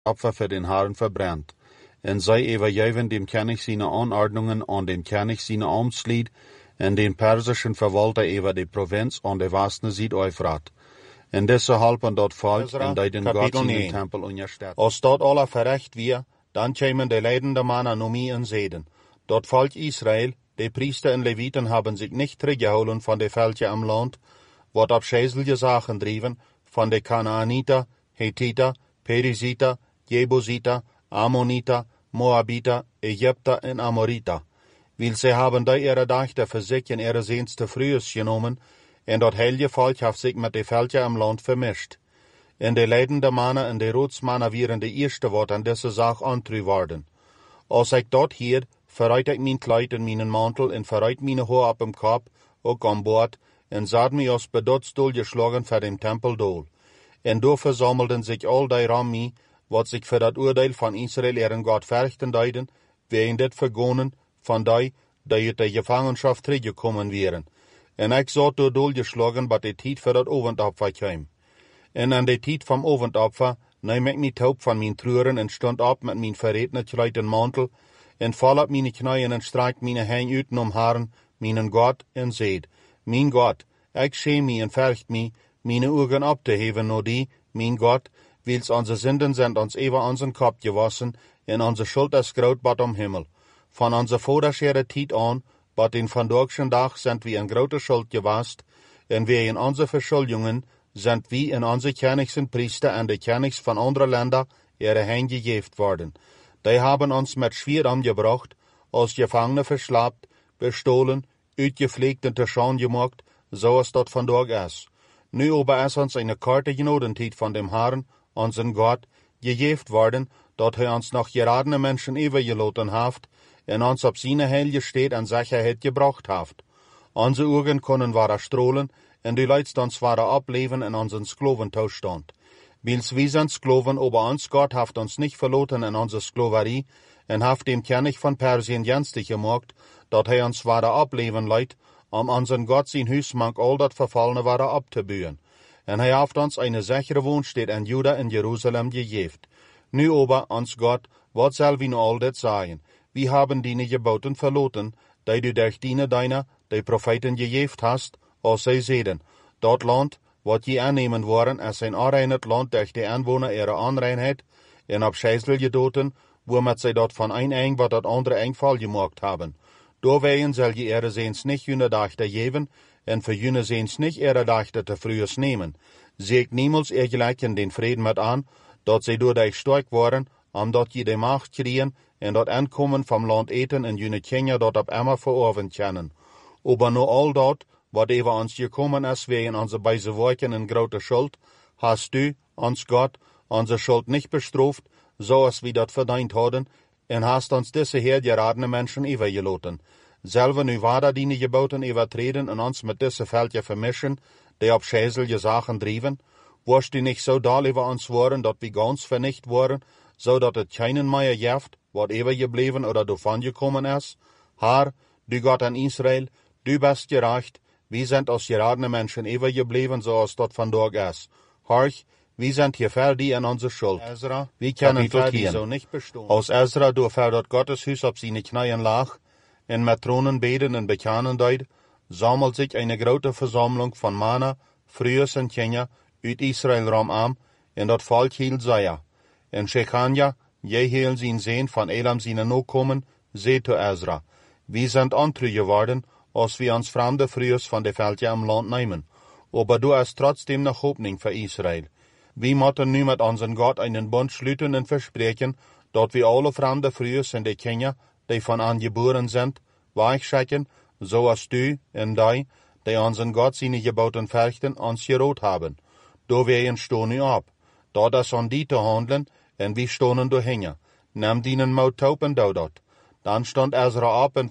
Opfer für den Herrn verbrennt. En zij overgeven dem König seine Anordnungen an den König seine Amtslied en den persischen Verwalter über die Provinz an der vaste Süd-Euphrat. En disse halpen dat volk en die den God seinen Tempel unterstützen. Als dat alle verrecht wir, dann kämen die leidende Mannen noch mir in Seden. Dat Volk Israel, die Priester und Leviten haben sich nicht zurückgeholen von den Völkern am Land, wat abscheuliche Sachen drieben, von den Kanaaniter, Hethiter, Perisiter, Jebusiter, Ammoniter, Moabiter, Ägypter und Amoriter. Weil sie haben da ihre Dächter für sich in ihre sehnste Frühes genommen, en dat heilige Volk hat sich mit den Völkern am Land vermischt. En de leidende Mannen en de Rotsmannen waren de eerste wat aan deze zaak aantrui worden. Als ik dat hier, verrijd ik mijn kleid en mijn mantel en verrijd mijn haar op hem kop, ook aan boord, en zat mij als bedotsdoel geschlagen voor den Tempeldool. En door versammelden zich al die Rammi, wat zich voor dat oordeel van Israël ihren God verrichten deiden, wegen dit vergonnen van die uit de gevangenschap teruggekommen waren. En ik zat door doel geschlagen, wat de tijd voor dat ovendopfer kwam. En aan de tijd van ovendopfer neem ik mijn hoop van mijn treuren en stond op met mijn verretene kleid en mantel, en val op mijn knieën en strijk mijn hand uit om Herren, mijn God, en zeid, mijn God, ik schäm mij en vercht mij, mijn ogen op te heven naar die, mijn God, wils onze zinden zijn ons even onze kop gewassen, en onze schuld is groot bad om Himmel. Van onze voorderschere tijd aan, bad in vandaagschen dag zijn we een grote schuld gewast, en we in onze verschuldingen sind wie in onze Königsen Priester en de Königs van andere Länder ihre Hand gegeven worden. Die haben uns mit Schwier umgebracht, als Gefangene verschleppt, bestohlen, uitgepflegt und te Schande gemacht, so es dort vandaag ist. Nu aber ist uns eine karte Genodentijd von dem Herrn, unseren Gott, gegeven worden, dat hij uns noch geradene Menschen übergelaten haft, en uns op seine heilige Stadt en Sicherheit gebracht haft. Onze Augen können wahre strohlen, en die Leute uns wahre ableven in unseren Sklaventauschstand. Wils wir sind Sklaven, aber uns Gott haft uns nicht verloren in unsere Sklaverie, en haft dem König von Persien jenstig gemacht, dat hij uns wahre ableben leid, unseren Gott sein Hüsmank all dat Verfallene wahre abzubühen. En hij haft uns eine sichere Wohnstätte in Juda in Jerusalem gegeven. Nu aber, uns Gott, wat soll wir nu all dat sagen? Wir haben deine Geboten verloren, die du durch deiner, die Propheten gegeven hast, als zij zeiden, dat Land, wat je aannemen worden, is een onreinheid Land durch die Anwohner ihre Onreinheid, en op Scheißel gedoten, womit zij dat van een eng wat dat andere eng Fall gemacht haben. Doorwegen zal je ihre Seens nicht jene Dachte geven, en für jene Seens nicht ihre Dachte te frühes nehmen. Seht niemals ihr gleichen den Frieden mit an, dat zij door dich stark worden, omdat je de Macht kriegen, en dat Ankommen vom Land eten en jene Kinder dat op immer verorven können. Aber nur all dat, wat über uns gekommen ist wegen unserer beise Worten in grote Schuld, hast du, uns Gott, unsere Schuld nicht bestraft, so als wir dat verdient haben, en hast uns diese hergeradene Menschen übergelaten. Selber nu weiter deine Geboten übertreten und uns mit diese Völker vermischen, die auf schäßliche Sachen drieben, wirst du nicht so doll über uns worden, dat wir ganz vernicht worden, so dat es keinen mehr gibt, wat übergeblieben oder davon gekommen ist? Herr, du Gott an Israel, du bist gerecht, wir sind als geradene Menschen übergeblieben, so als dort vandaag ist. Horch, wir sind hier fertig an unsere Schuld. Ezra, wir können fertig so nicht bestehen. Als Ezra door dort Gottes Hus op seine Knien lag, en met Thronen beten en bekennen deed, sammelt sich eine grote Versammlung von Männer, Frühes und Kinder, uit Israel rum an, en dat Volk hielt Seia. En Shechania, Jehiel sein Sehn von Elam seine Nachkommen, seht zu Ezra, wir sind antrü geworden, als wir uns fremde Frühes von der Völker am Land nehmen. Aber du hast trotzdem noch Hoffnung für Israel. Wir müssen nu mit unseren Gott einen Bund schließen und versprechen, dass wir alle fremde Frühes in die Kinder, die von an geboren sind, weichschicken, so als du und die unseren Gott seine Geboten verrichten, uns gerot haben. Da wir stehen nu ab. Da das an die zu handeln, und wir stehen dahinter. Nimm deinen Maut taub und dort. Dann stand Ezra ab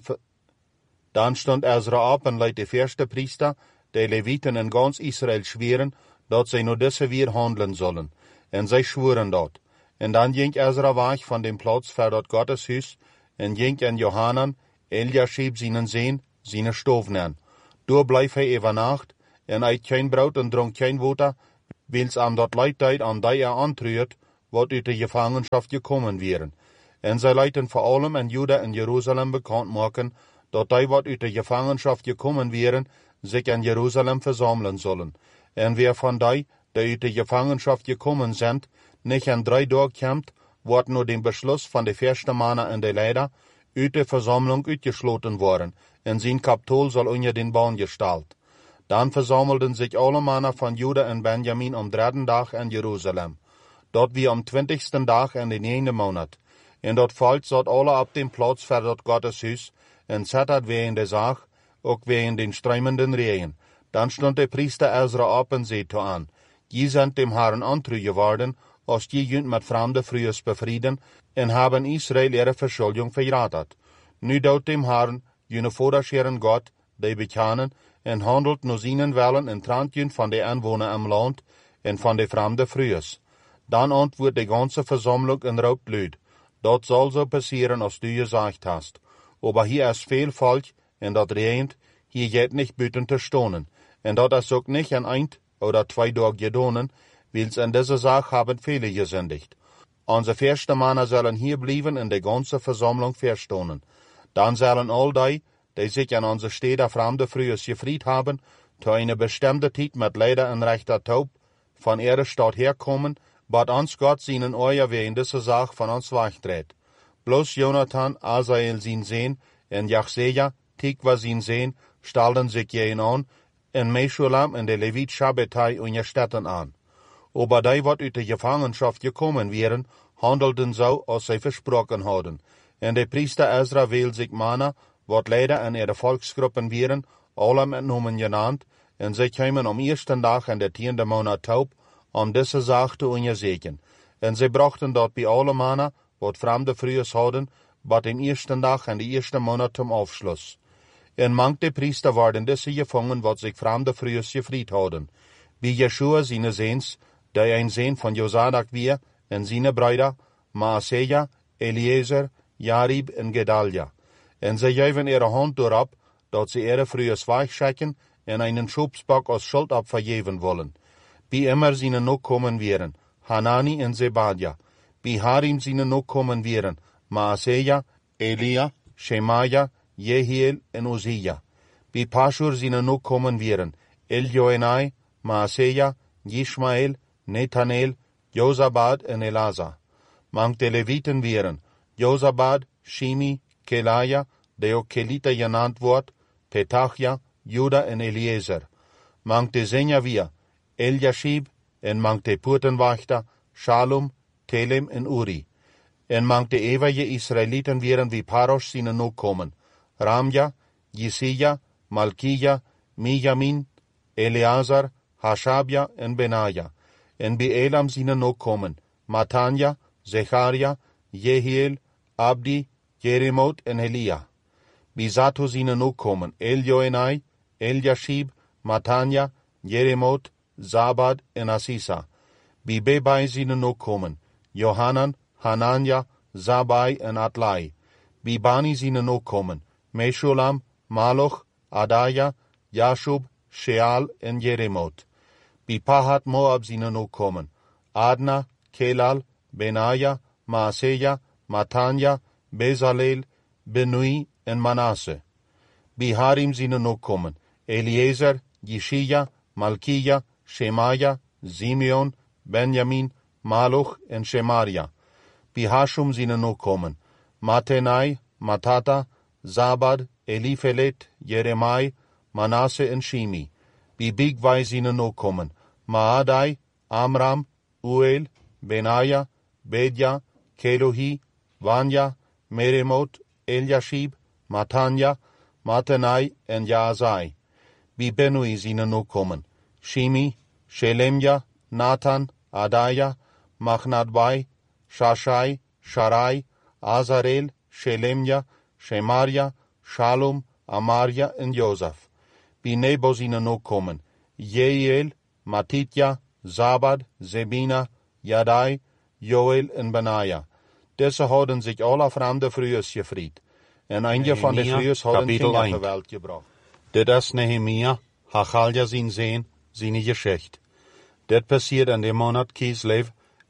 und leidt die erste Priester, die Leviten in ganz Israel schweren, dat zij nur diese weer handeln sollen. En zij schwuren dat. En dann ging Ezra weg von dem Platz für dat Gottes Hus, en ging in Johanan, Eliashib seinen Sehn, seine Stoven an. Door bleef hij über Nacht, en eet kein Brot en dronk kein Water, wils am dat Leid deed an die antrüht, wat uit de Gefangenschaft gekommen wären. En zij leiten vor allem in Juda en Jerusalem bekannt maken, dat die wat uit de Gefangenschaft gekommen wären, sich in Jerusalem versammeln sollen. En wer von die uit de Gefangenschaft gekommen sind, nicht in 3 Tagen kommt, wordt nur dem Beschluss von de verste Männer en de Leider uit de Versammlung uitgesloten worden, en zijn Kapitol soll unter den Baum gestellt. Dann versammelten sich alle Männer von Juda en Benjamin am 3. Tag in Jerusalem. Dort wie am 20. Tag in den 1. Monat. En dat volk zat alle op den Platz voor dat Gotteshuis, en zat wegen de Sach, ook wegen den strömenden Regen. Dann stond de priester Ezra op en zei aan, je sind dem Herrn antru geworden, als je junt met vreemde vrouwen bevrieden, en hebben Israël ihre Verschuldung verratet. Nu doet dem Herrn, jene Vorderscheren Gott, die bekennen, en handelt nur seinen Wellen en trennt junt van de Anwohner im Land, en van de vreemde vrouwen. Dann antwoordt de ganze Versammlung en roept luid, dat zal so passieren, als du gesagt hast. Aber hier ist viel Volk, en dat regent, hier geht nicht büten te stonen. En dat is ook nicht in 1 oder 2 Tagen gedonen, wils in dieser Sache haben viele gesündigt. Unsere verste Männer sollen hier bleiben in der ganzen Versammlung verstonen. Dann sollen all die sich an unsere Städte fremde Frühes gefried haben, zu einer bestimmten Zeit mit Leder und rechter Taub von ihrer Stadt herkommen, bat uns Gott seinen Euer wegen dieser Sache von uns wegdreht. Bloß Jonathan, Asael sein Sehn, en Jachseja, Tikva sein Sehn, stellten sich jeden an, en Meschulam en de Levit Schabbatai und ihr Städten an. Aber die, wat uit de Gefangenschaft gekommen wären, handelten so, als sie versprochen hadden. En de priester Ezra wählt sich Männer, wat leider in ihre Volksgruppen wären, alle mit Namen genannt, en sie kamen am 1. Tag in der 10. Monat taub, diese Sache zu untersuchen. En sie brachten dort bei alle Männer, wat fremde Frühes hadden, bat dem 1. Tag in der 1. Monat zum Aufschluss. En manche Priester waren diese gefangen, wat sich fremde Frühes gefried hadden. Wie Jeschua seine Sehns, der ein Sehn von Josadak wir, en seine Brüder, Maaseja, Eliezer, Jarib en Gedalja. En sie geven ihre Hand durab, dat sie ihre Frühes weichschecken en einen Schubsbock aus Schuld abvergeben wollen. Wie immer seine noch kommen wären, Hanani en Zebadja. Wie Harim seine noch kommen wären, Maaseja, Elia, Shemaja, Jehiel en Uzziya. Wie Paschur seine noch kommen wären, Eljoenai, Maaseja, Yishmael, Nethanel, Josabad en Elazar. Manch de Leviten wären, Josabad, Shimi, Kelaja, der auch Kelita genannt wird, Petachia, Juda en Eliezer. Manch de Sänger wir, Eliashib, en manch de Purtenwächter, Shalom, Telem en Uri. En manch de ewige Israeliten wären wie Parosh seine noch kommen, Ramja, Jisija, Malkija, Mijamin, Eleazar, Hashabja en Benaja. En bij Elam seine noch kommen, Matanja, Zecharia, Jehiel, Abdi, Jeremot en Elia. Bij Zato seine noch kommen, Eljoenai, Eliashib, Matanja, Jeremot, Zabad en Asisa. Bij Bebai seine noch kommen, Johanan, Hananja, Zabai en Atlai. Bij Bani seine noch kommen, Meshulam, Maloch, Adaya, Jashub, Sheal en Jeremot. Bij Pahat Moab seine noch kommen, Adna, Kelal, Benaja, Maaseja, Matanja, Bezalel, Benui en Manasse. Bij Harim seine noch kommen, Eliezer, Jishija, Malkija, Shemaja, Simeon, Benjamin, Maluch en Shemaria. Bij Hashum seine noch kommen, Matenai, Matata, Zabad, Eliphelet, Jeremai, Manasse en Shimi. Bij Bigvai seine noch kommen, Maadai, Amram, Uel, Benaja, Bedja, Kelohi, Vanya, Meremot, Eliashib, Matanja, Matenai en Jaazai. Bij Benui seine noch kommen, Shimi, Shelemja, Nathan, Adaya, Machnadbai, Shashai, Sharai, Azarel, Shelemja, Shemaria, Shalom, Amaria en Joseph. Bij Nebo seine noch kommen, Jeiel, Matitja, Zabad, Zebina, Jadai, Joel en Benaja. Deze hadden sich alle fremde Frühes gefried. En einige van de Frühes hadden Kinder ter Welt gebracht. Dit is Nehemia, Hachalja zijn Geschichte. Dit passiert in dem Monat Kislev,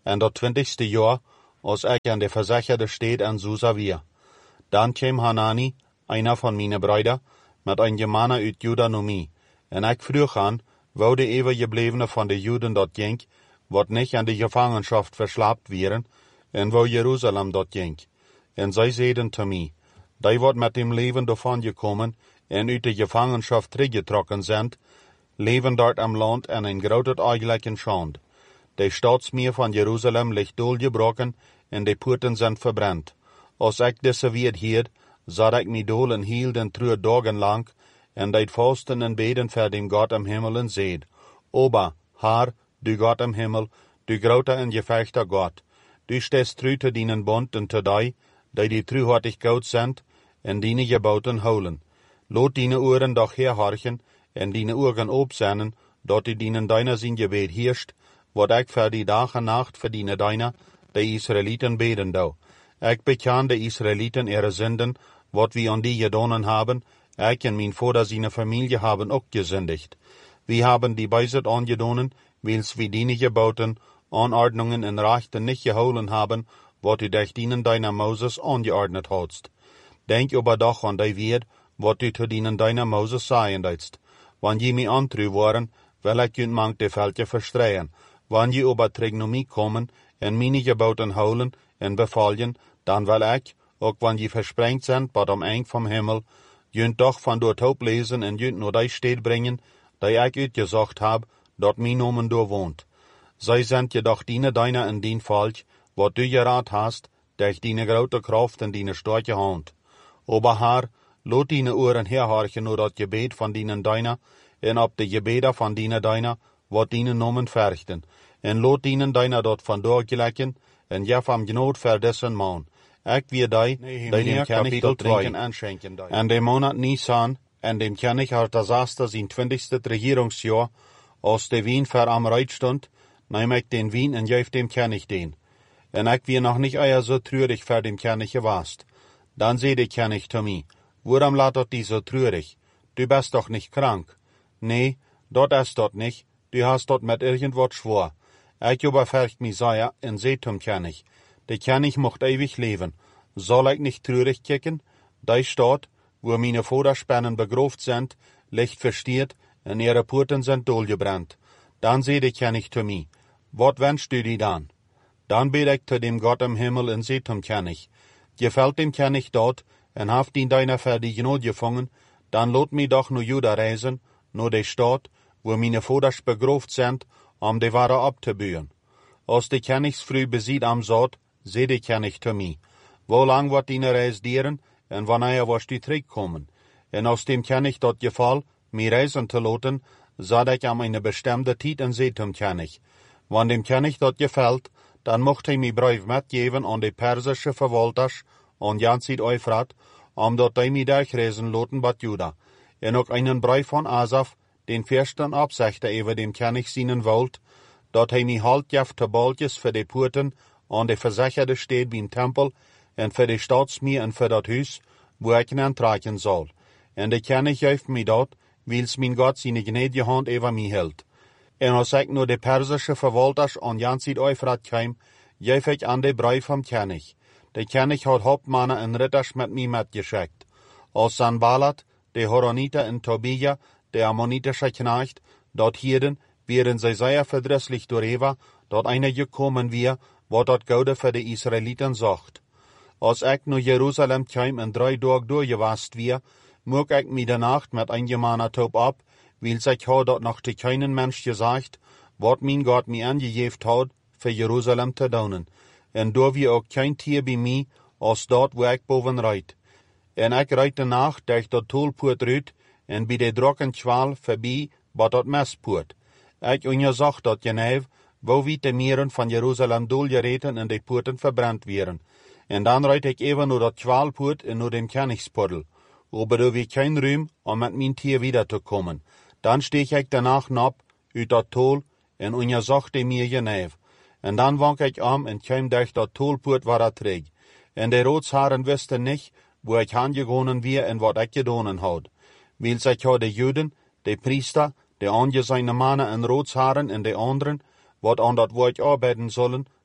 en dat 20ste jaar, als ik aan de verzekerde steed aan Susa weer. Dan kwam Hanani, einer van mijn bruider, met een Germaner uit Juda naar mij. En ik vroeg aan, wou de eeuwgeblevene van de Juden dat ging, wat niet aan de Gefangenschaft verslaapt wären, en wou Jeruzalem dat ging. En zij zeiden te mij, die wordt met dem leven davon gekomen, en uit de Gefangenschaft teruggetrokken zijn, leven dort am land en een groot eigenlijke schande. De stadsmeer van Jeruzalem ligt doorgebroken, en de poorten zijn verbrand. Als ik deze weer hield, zat ik mij dolen hield en 3 dagen lang, en deed vasten en beden voor dem God am Himmel en zeid, Oba, Haar, du God am Himmel, du grote en gevechter God, du stest tru te dienen bond en te die truhartig goud zijn, en diene geboten houden. Loot diene oren doch herhorchen, en diene ogen opzennen, dat die dienen deiner zijn gebed heerscht, wat ik voor die dag en nacht verdiene deiner, de Israëlieten beden dou. Ik bekan de Israëlieten ihre zinden, wat we aan die gedonen haben, ik en mijn vader zijn familie haben ook gesündigt. We haben die Beiset aangedonen, wils we diene geboten, Anordnungen en Rechten nicht gehouden haben, wat du durch dienen deiner Moses angeordnet hast. Denk aber doch an die Wert, wat du zu dienen deiner Moses sagen deitst. Wann je mij antru waren, will ik je mank de veldje verstreien. Wann je aber Trignomie kommen, en meine geboten houden, en bevallen, dan will ik, ook wann je versprengt zijn, bij dem Eng vom Himmel, junt doch van door hoop lezen en junt nur die steed brengen, die ik uitgezocht heb, dat mijn nomen door woont. Zij zijn jedoch diene deiner en dien falsch, wat du geraad hast, durch diene grote kracht en diene starke hand. Aber Haar, lot diene oren herhorchen nur dat gebed van dienen deiner, en op de gebeden van dienen deiner, wat dienen nomen verrichten, en lot dienen deiner dat van doorgelekken, en jef am genood verdessen man. Ik weer die dem kan ik dat drinken en schenken. En de monat Nisan, en dem kan ik Artasaster zijn 20ste regeringsjahr, als de wien ver am Reit stond, neem ik den wien en geef dem kan ik den. En ik weer nog niet eier so treurig ver dem kan ik gewast. Dan zei de kan ik zu mij, waarom laat dat die so treurig? Du bist doch nicht krank. Nee, dat is dat nicht, du hast dat met irgendwat schwor. Ik überfercht mi Seier en zei zum König, de König mocht ewig leben. Soll ich nicht treurig kicken? Die Stadt, wo meine Vorderspannen begroft sind, liegt verstiert en ihre Porten sind dohlgebrannt. Dan zei de König zu mir, wat wünschst du die dan? Dan bid ik zu dem Gott im Himmel en zei zum König, gefällt dem König dort, en haft ihn deiner für die Genot gefangen, dan lot mi doch nur Juda reisen, nur de Stadt, wo meine Voders begroft sind, de Ware abzubühen. Als de Königs früh besied am Sort, zei de König zu mir, wo lang wat dine Reis dieren, en wanneer was die terugkommen? En als dem König dat gefall, mi reisen te loten, zat ik am eine bestimmte Tijd en zei zum König, wann dem König dat gefällt, dan mocht hij mi brief metgeven aan de persische verwalters, aan Jansid Euphrat, dat hij mi durchreisen loten bat Juda. En ook einen brief van Asaf, den Fürsten absegte über dem König seinen wollt, dat hij mi halt jeft te baltjes voor de poorten aan de verzekerde steed beim Tempel, en voor de staatsmeer en voor dat huis, wo ik aantraken zal. En de König geeft mi dat, wils mijn God zijn gnädige hand over mi hield. En als ik nur de persische verwalters aan Jansid Euphrat kwam, geef ik aan de brief vom König. De König had Hauptmannen en Ritters met mi metgeschickt. Als Sanballat, de Horoniter en Tobia, de ammonitische Knecht, dort hierden, wären zij sehr verdrisslich doorheen, dat einer gekommen wir, wat dat Goude für de Israeliten zocht. Als ik naar Jeruzalem kwam en 3 Tage doorgewast wir, moog ik mi de Nacht met een Germaner Taub ab, wils ik had dat nog te keinen Mensch gesagt, wat mein Gott mi angejeft had, für Jerusalem te doen. En door wie ook kein Tier bij mij, als dort wo ik boven reit. En ik rijd de Nacht durch dat Tolpoort uit, en bij de drokken Schwal voorbij, bij dat Mespoort. Ik onderzocht dat Geneef, wo wie de meren van Jeruzalem doorgereten en de poorten verbrand wären. En dan rijd ik even naar dat Schwalpoort en naar dem Königsportel. Aber da wie kein Ruhm, om met mijn Tier wieder te komen. Dan steeg ik danach nap, uit dat Tol, en onderzochte mir Geneef. En dan wank ik om en kwam durch dat Tolpoort waar terug. En de Roodsharen wisten niet, wo ik aangegonen weer en wat ik gedonen had. Wils ik had de Juden, de Priester, de angezijne mannen en Roodsharen en de anderen, wat aan dat woord arbeiden zullen,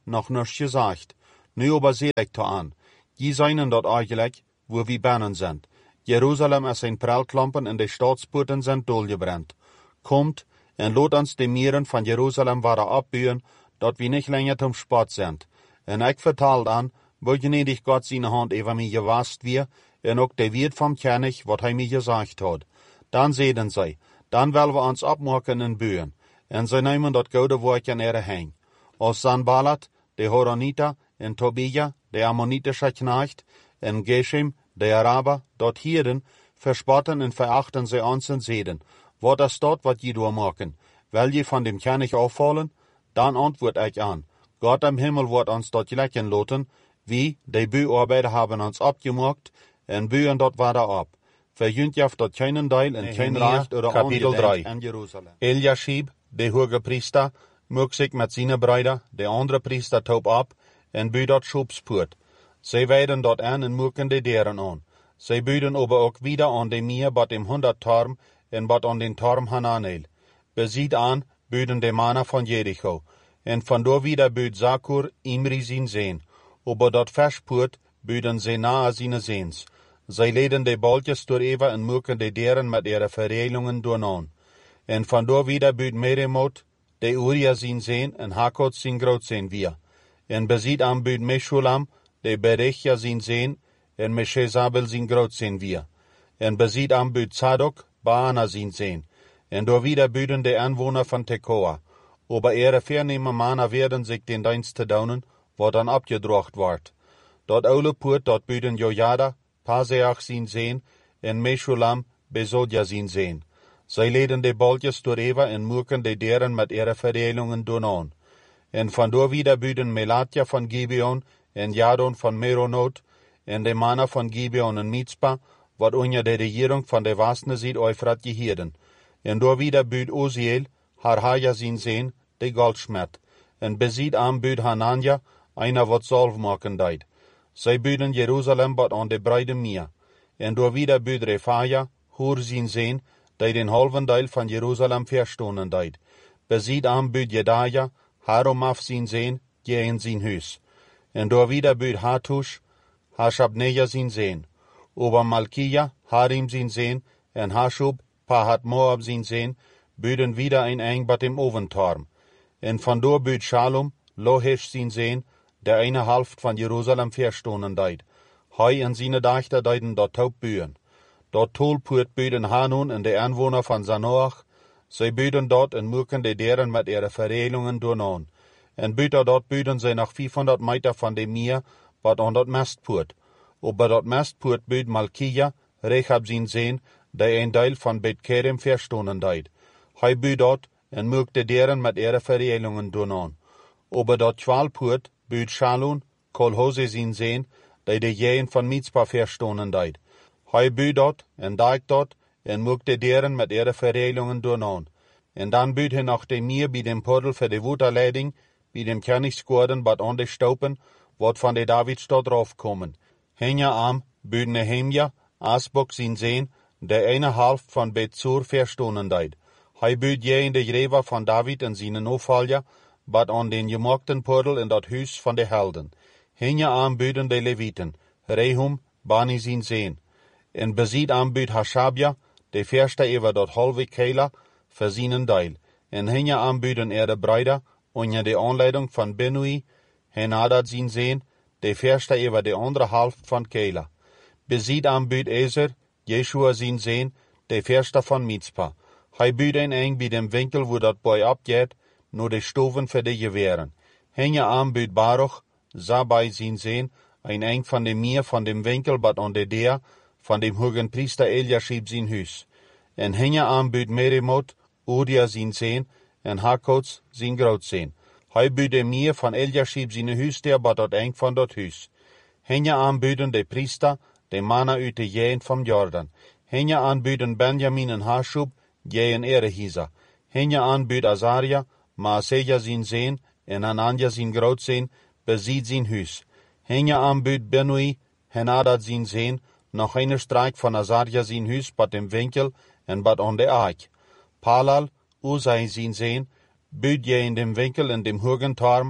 noch nichts gesagt. Nu aber seht euch an. Die seien dort eigentlich, wo wir bannen sind. Jerusalem ist ein Prellklampen in de Staatspoorten sind dolgebrannt. Kommt, en lot uns de Mieren van Jerusalem waren abbuien, dat wir nicht länger zum Sport sind. En ik vertelt an, wo gnädig Gott seine Hand über mich gewasst wir, en ook de Wirt vom König, wat hij mir gesagt hat. Dann sehen sie, dann wollen wir uns abmachen in Bühen, en sie nehmen dat gute Wort in ihre Hänge. Aus Sanballat, de Horoniter, en Tobia, de ammonitische Knecht, en Geshem, de Araber, dort Hirden, verspotten und verachten sie uns und sehen, wat ist dort, wat je machen? Will je von dem König auffallen? Dann antwort ich an, Gott im Himmel wird uns dort lecken loten, wie, die Büarbeiter haben uns abgemacht, en bühen dort weiter ab. Verjünt jaft dort keinen Teil in kein Recht oder Kapitel 3. in Jerusalem. Eliashib, de hoge Priester, mög sich mit seine Brüder, de andere Priester taub ab, en bü dort Schubspurt. Sie weiden dort an en mucken de deren an. Sie büden aber auch wieder an de Meer bat dem 100 Turm, en bat an den Turm Hananel. Besieht an, büden de Mana von Jericho. En von do wieder büd Sakur Imri sin Sehn. Aber dort verspurt, büden sie nahe sine Sehns. Sie leden de Boltjes door Eva en mucken de deren mit ihre Verreilungen durnan. En von do wieder büd Meremot, de Uria sin Sehn en Hakot sin Groot sehn wir. En besieht an büd Meshulam, de Berechia sin Sehn, en Meshezabel sin Groot sehn wir. En besieht an büd Zadok, Baana sin Sehn. En do wieder büden de Anwohner von Tekoa. Aber ihre vernehme Mana werden sich den Dienst te daunen, wo dann abgedrocht ward. Dort Ole Purt, dort büden Jojada, Paseach sin Sehn, en Meshulam, Besodja sin Sehn. Sie leden de Boltjes door Eva en murken de deren mit ihre Verdelungen durnan. En von do wieder büden Melatja von Gibeon, en Jadon von Meronot, en de Mana von Gibeon en Mizpa, wat unja de Regierung von de Wasne sieht Euphrat gehirden. En do wieder büd Uziel, Harhaja sin Sehn, de Goldschmied. En besieht am büd Hananja, einer wat Solv machen deit. Sie büden Jerusalem bat an de breide Meer. En do wieder büd Refaja, Hur sin Sehn, die den halben Teil von Jerusalem verstonen deit. Besieht am büd Jedaja, Haromaf sin Sehn, gehen sin Hüs. En do wieder büd Hatush, Hashabneja sin Sehn. Ober Malkia, Harim sin Sehn, en Hashub, Pahat Moab sin Sehn, büden wieder ein eng bat im Oventorm. En von do büd Shalom, Lohesh sin Sehn, der eine Halft von Jerusalem verstonen deit. Hei en sine Dächter deiten dort taub bühen. Dort Tolpurt büden Hanun en de Anwohner von Sanoach, sie büden dort en murken de deren mit ihre Verreilungen durnan. En büter dort büden sie nach 500 Meter von dem Meer, wat an dort Mastpurt. Aber dort Mastpurt büd Malkia, Rechab sin Sehn, der ein Teil von Bet Kerem verstonen deit. Hei büd dort en murkte deren mit ihre Verreilungen durnan. Aber dort Schwalpurt büd Shalun, Kolhose sin Sehn, der de Jähen von Mizpa verstonen deit. Hei büd dort, en daik dort, en murkte deren mit ihre Verreilungen durnan. En dann büd he nach dem Meer bei dem Portal für de Wuterleiding, bei dem Königsgorden bat an de Staupen, wat von de Davidstadt raufkommen. Henja am, büd Nehemja, Asbok sin Sehn, der eine Halft von Bet-Zur verstonen deit. Hei büd je in de Greva von David en sine Nofalja, bat an den gemockten Portal in dat Hüs von de Helden. Henja am büden de Leviten, Rehum, Bani sin Sehn. En besieht am büd Hashabja, de verste über dat halve Kela, für sinen Deil. En henja am büden de Brüder, unja de Anleitung von Benui, Henadad sin Sehn, de verste über de andere Halft von Kela. Besieht am büd Eser, Jeshua sin Sehn, de verste von Mizpa. Hei büd ein eng bei dem Winkel, wo dat Boy abgeht, nur de Stoven für de Gewehren. Henja am büd Baruch, Sabai sin Sehn, ein eng von dem Meer von dem Winkel, bat an de Dea, von dem hohen Priester Eliashib sin Hüs. En henja am büd Meremot, Udia sin Sehn, en Hakots sin Groot sehn. Hei büd de Meer von Eliashib sin Hüs, der bat dort eng von dort Hüs. Henja am büden de Priester, de Mana üte jähen vom Jordan. Henja an büden Benjamin en Hashub, jähen Erehisa. Henja an büd Azaria, Maaseja sin Sehn, en Ananja sin Groot sehn, besieht sin Hüs. Henja an büd Benui, Henadad sin Sehn, noch eine Streik von Azaria sin Hüs, bat dem Winkel, en bat on de Aik. Palal, Usai sin Sehn, büd je in dem Winkel in dem Hurgentorm,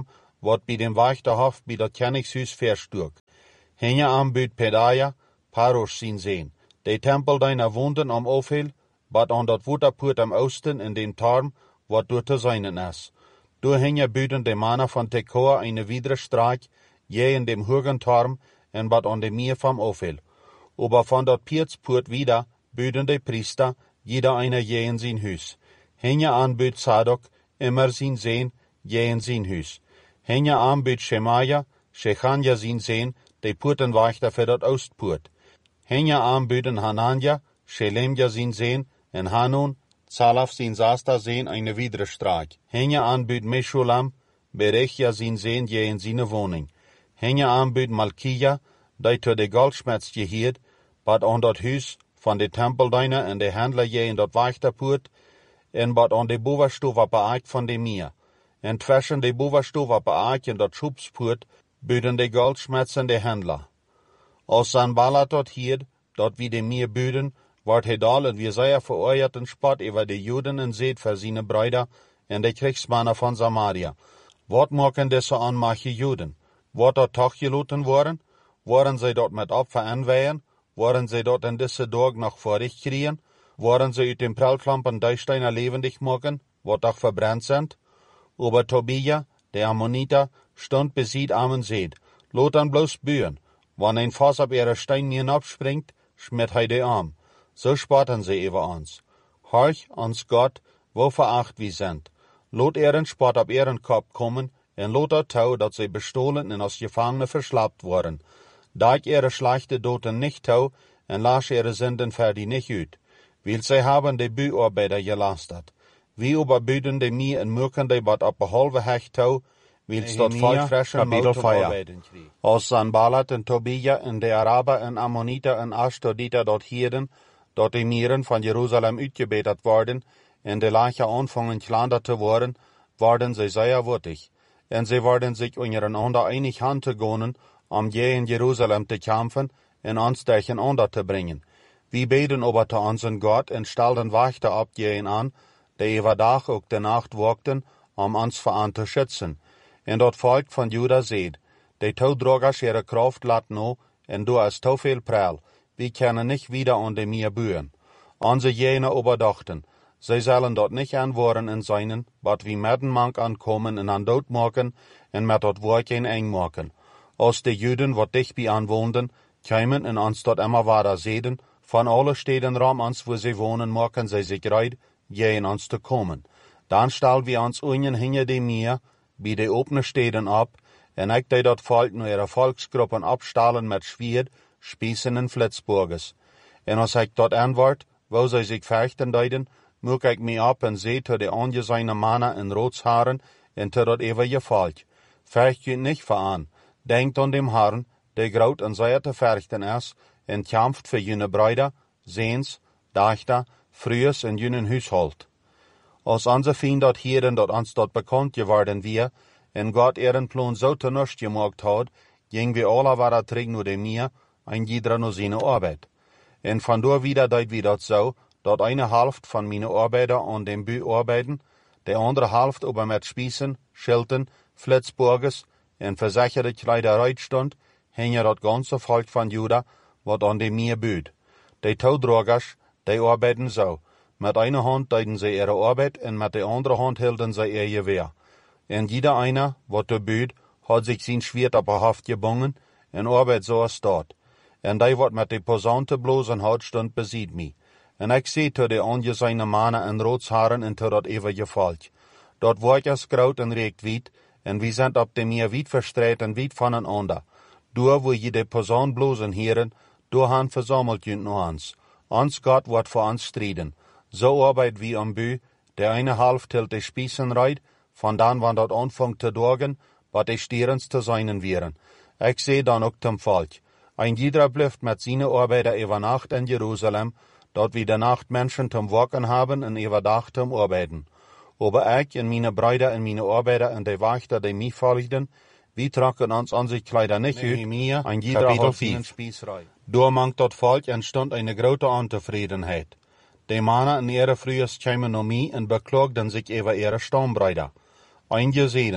wat bij dem Wächterhof bij dat Königshuis verstuk. Henja aanbudt Pedaja, Paros zien sehen. De tempel deiner wonden am Ofel, wat aan dat Wutterpoort am Osten in den Tarm, wat door te seinen is. Door henja büden de Mana van Tekoa eine Widerstreik, je in dem hogen Tarm, en wat aan de Meer vom Ofel. Aber von dat Piertspoort wieder, büden de Priester, jeder einer je in sein Hus. Henja aanbüt Sadok, immer sin sehen, je in sein Hus. Henja aanbüt Shemaja, Shechanja sin sehen, de Poortenwächter für dat Ostpoort. Henja aanbüden Hananja, Shelemja sin sehen, en Hanun, Zalaf sin Sasta sehen eine Widerstreik. Henja aanbüt Meshulam, Berechja sin sehen je in seine Wohnung. Henja aanbüt Malkija, die to de Goldschmetz gehiert, wat aan dat huis van de tempeldiener en de handler je in dat Wächterpoort, en wat aan de bovenstoel beaakt van de Meer. En tussen de bovenstoel beaakt in dat Schubspoort, büden de Goldschmetz en de handler. Als Sanballat dort hiert, dat wie de Meer büden, wordt hij dal en wie zeer verooierten spot over de Juden en zeet voor zijn Brüder en de Kriegsmannen van Samaria. Wat maken deze aanmache Juden? Wordt dat toch geloten worden? Worden zij dort met Opfer aanweihen? Worden zij dort in deze dag nog vorig kriegen? Worden zij uit den Prellklampen Deichsteiner levendig maken, wat doch verbrannt sind? Aber Tobia, der Ammoniter, stund besiegt am Seed. Lot dann bloß bühen. Wann ein Fass ab ihre Stein hinabspringt, schmiert hij de Arm. So spotten sie über uns. Horch uns Gott, wo veracht wir sind. Lot ihren Spott ab ihren Kopf kommen, en lot dat tau, dat sie bestohlen en als Gefangene verschlappt worden. Da ich ihre schlechte Doten nicht tau, en lasch ihre Sünden für die nicht ut. Weil sie haben de Büarbeiter gelastet. Wie überbüden de mir en mürken de wat ab behalve hecht tau, weil dort voll frischen Kapitel arbeiten krieg. Als Sanballat en Tobia en de Araber en Ammoniter en Ashdoditer dort hieren, dort die Mieren von Jerusalem uitgebetert worden, en de Leiche anfangen klander te worden, worden sie sehr wurtig. En sie worden sich untereinander einig hand te gonen, je in Jerusalem te kämpfen, en ons tegenander te bringen. Wir beten aber zu unseren Gott en stelden Wächter ab jeen an, die über Tag auch de Nacht wogten, uns vor zu schützen. En dat Volk von Juda seht, die Taudrogers ihre Kraft lat no, en du hast to viel Prall, wir können nicht wieder an dem Meer bühen. Unsere jene überdachten, sie sollen dort nicht anwohren in seinen, wat wie Mettenmank ankommen en an dort machen, en met dat Wort eng machen. Als de Juden, wat dicht bij anwoonden, kämen en ons dort immer weiter sehen, von alle Städten rum uns, wo sie wohnen, machen sie sich reid, je in uns zu kommen. Dann stellen wir uns unten hinter dem Meer, bei de opene Städten ab, en ik die dat Volk nur ihre Volksgruppen abstahlen mit Schwert, Spießen en Flitzburges. En als ik dort antwoord, wo sie sich fechten deiden, muck ik me ab en seh zu de angesehene Männer in Rotsharen en zu dat ewige Volk. Fecht je nicht veran, denkt an dem Herrn, der graut en sehr te verchten is, en kämpft für jene Brüder, Sehens, Dachter, Frühes en jenen Haushalt. Als onze Feind dort hieren, dat ons dort bekannt geworden wir, en Gott ihren Plan so te nust gemacht hat, ging wir alle weiter trägt nur dem Meer, ein jeder nur seine Arbeit. En von da wieder deit wir dat so, dat eine Hälfte von meine Arbeiter an dem Bü arbeiten, der andere Hälfte aber mit Spießen, Schilten, Flitzburges en versicherte Kleiderei stund, hänge dat ganze Volk von Juda, wat an dem Meer büht. Die Taudrogers, die arbeiten so. Mit einer Hand deuten sie ihre Arbeit en mit der anderen Hand hielten sie ihr Gewehr. En jeder einer, wat der büht, hat sich sein Schwert auf der Haft gebungen en arbeit so als dort. En die wat mit de Posaunte blosen hat, stund besiegt mi. En ik seh zu de angesehene Männer en Rotsharen en zu dat ewige Volk. Dort wordt es graut en regt wit, en wir sind op dem Meer wit verstreit en wit voneinander. Door wo je de Posaun blosen heren, door han versammelt jünt no ans. Ons Gott wordt voor ons striden. So arbeit wie am Bü, der eine half till de Spießen reit, von dann wann dat anfangt te dorgen, wat de stierens te seinen wären. Ich seh dann auch zum Volk. Ein jeder blüft mit seine Arbeiter über Nacht in Jerusalem, dort wie der Nacht Menschen zum Wachen haben und über Tag zum Arbeiten. Aber ich und meine Brüder und meine Arbeiter und die Wächter, die mich folgten, wir tragen uns an sich Kleider nicht ut, ein jeder hat seinen Spießrei. Door mangt dat Volk entstond eine grote Untevredenheit. Die Männer in ihre frühes kämen noch mich und beklagten sich über ihre Stammbrüder. Einige seiden,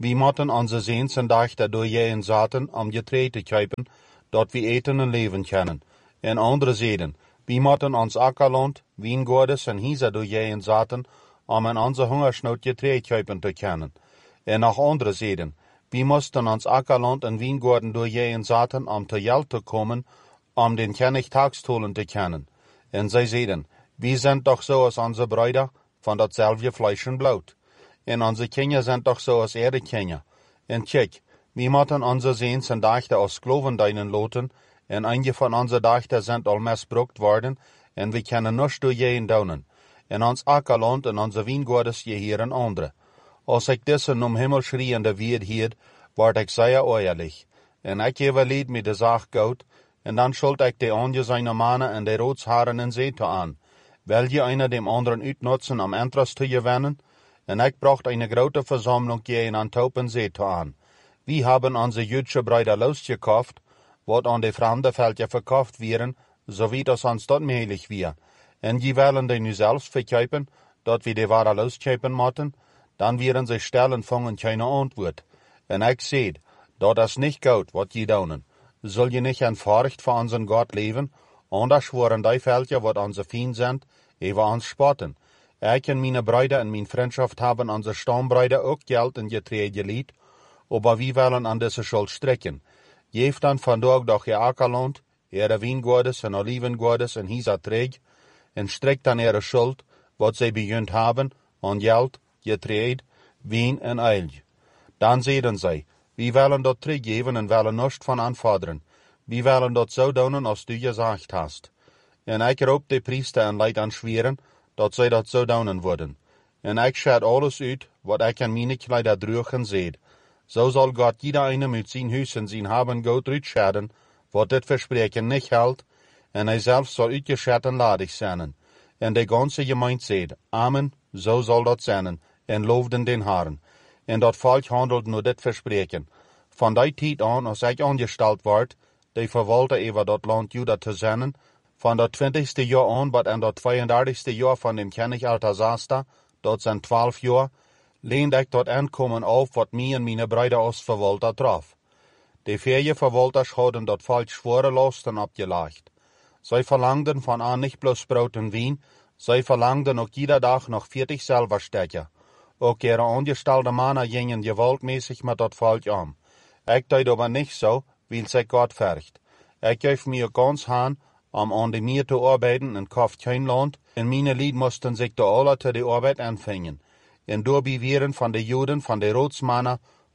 wie motten onze Seens en dachten door je zaten om getree te kuipen, dat we eten en leven kunnen. En andere zeiden, wie motten ons akkerland, wijngaarden en hiezen door je zaten, om in onze hungersnood getree kuipen te kunnen. En nog andere zeiden, wie moesten ons akkerland en wijngaarden door je zaten, om te geld te komen, om den König tagsstolen te kunnen. En zij zeiden, wie zijn toch zoals onze bruiden, van datzelfde vlees en bloed. En onze kinderen zijn toch zoals ihre kinderen. En kijk, wie motten onze Seens en dachten als Skloven deinen loten, en einige van onze dachten zijn al misbruikt worden, en we kunnen niets door je donen. En ons akkerland en onze wijngaardes je hier een andere. Als ik deze om Himmel schreiende weer hierd, word ik zeer oorlijk. En ik overleed me de zaak goed, en dan schuld ik de anje seine mannen en de roodsharen in zee te aan. Wil je einer dem anderen uitnutzen om Interest te gewinnen? En ik bracht eine grote Versammlung je in Antopen zee te aan. Wie haben onze jüdische Brüder losgekauft, wat aan de vreemde veldje verkauft werden, so wie das ons dat mehlig wir. En die willen die nu zelfs verkaufen, dat we de ware loskaufen mochten, dan werden ze stellen vangen keine antwoord. En ik zei, dat is niet goed wat je doen. Zul je niet in furcht voor onze God leven, anders worden die veldje wat onze vrienden zijn, over ons spotten. Ik en mijn Brüder en mijn vriendschaft hebben onze stambrüder ook geld en getree geliet, aber wie willen aan deze schuld strekken. Geef dan vandaag doch je akkerland, ihre wijngaardes en olivengaardes en hisa treeg, en strekt dan ihre schuld, wat zij bejunt hebben, aan geld, getreed, wien en eil. Dan zeiden zij, wie willen dat teruggeven en willen niets van aanvorderen. Wie willen dat zo doen als du gezegd hast. En ik roep de priester en leid aan schweren, dat zij dat zo doen worden. En ik schat alles uit, wat ik aan mijn kleider droegen zeed. Zo zal God jeder einem uit zijn huis en zijn haben goed uitschaden, wat dit verspreken niet geldt, en hij zelf zal uitgeschatten ladig zijn. En de ganze gemeente zeed, Amen, zo zal dat zijn, en loofden den Herrn. En dat volk handelt nur dit verspreken. Van die tijd aan, als ik aangesteld word, de verwalter over dat land Juda te zijn, van dat 20ste jaar aan, wat en dat 32ste jaar van dem König Artasasta, dat zijn 12 jaar, leende ik tot aankomen auf, wat mij en mijn Brüder als verwalter traf. De 4 verwalters hadden dat volk schwere lasten opgelegd. Zij verlangden van aan niet bloos brood en wien, zij verlangden ook jeder dag nog 40 Silberstecher. Ook ihre angestelde mannen gingen gewaltmäßig met dat volk om. Ik deed aber nicht so, weil sich Gott vergt. Ik geef mir ganz aan om aan de meer te arbeiden en kauft geen land, en meine Lied moesten zich de alle te de arbeid aanvingen. En daarbij waren van de Juden, van de Roodsmannen,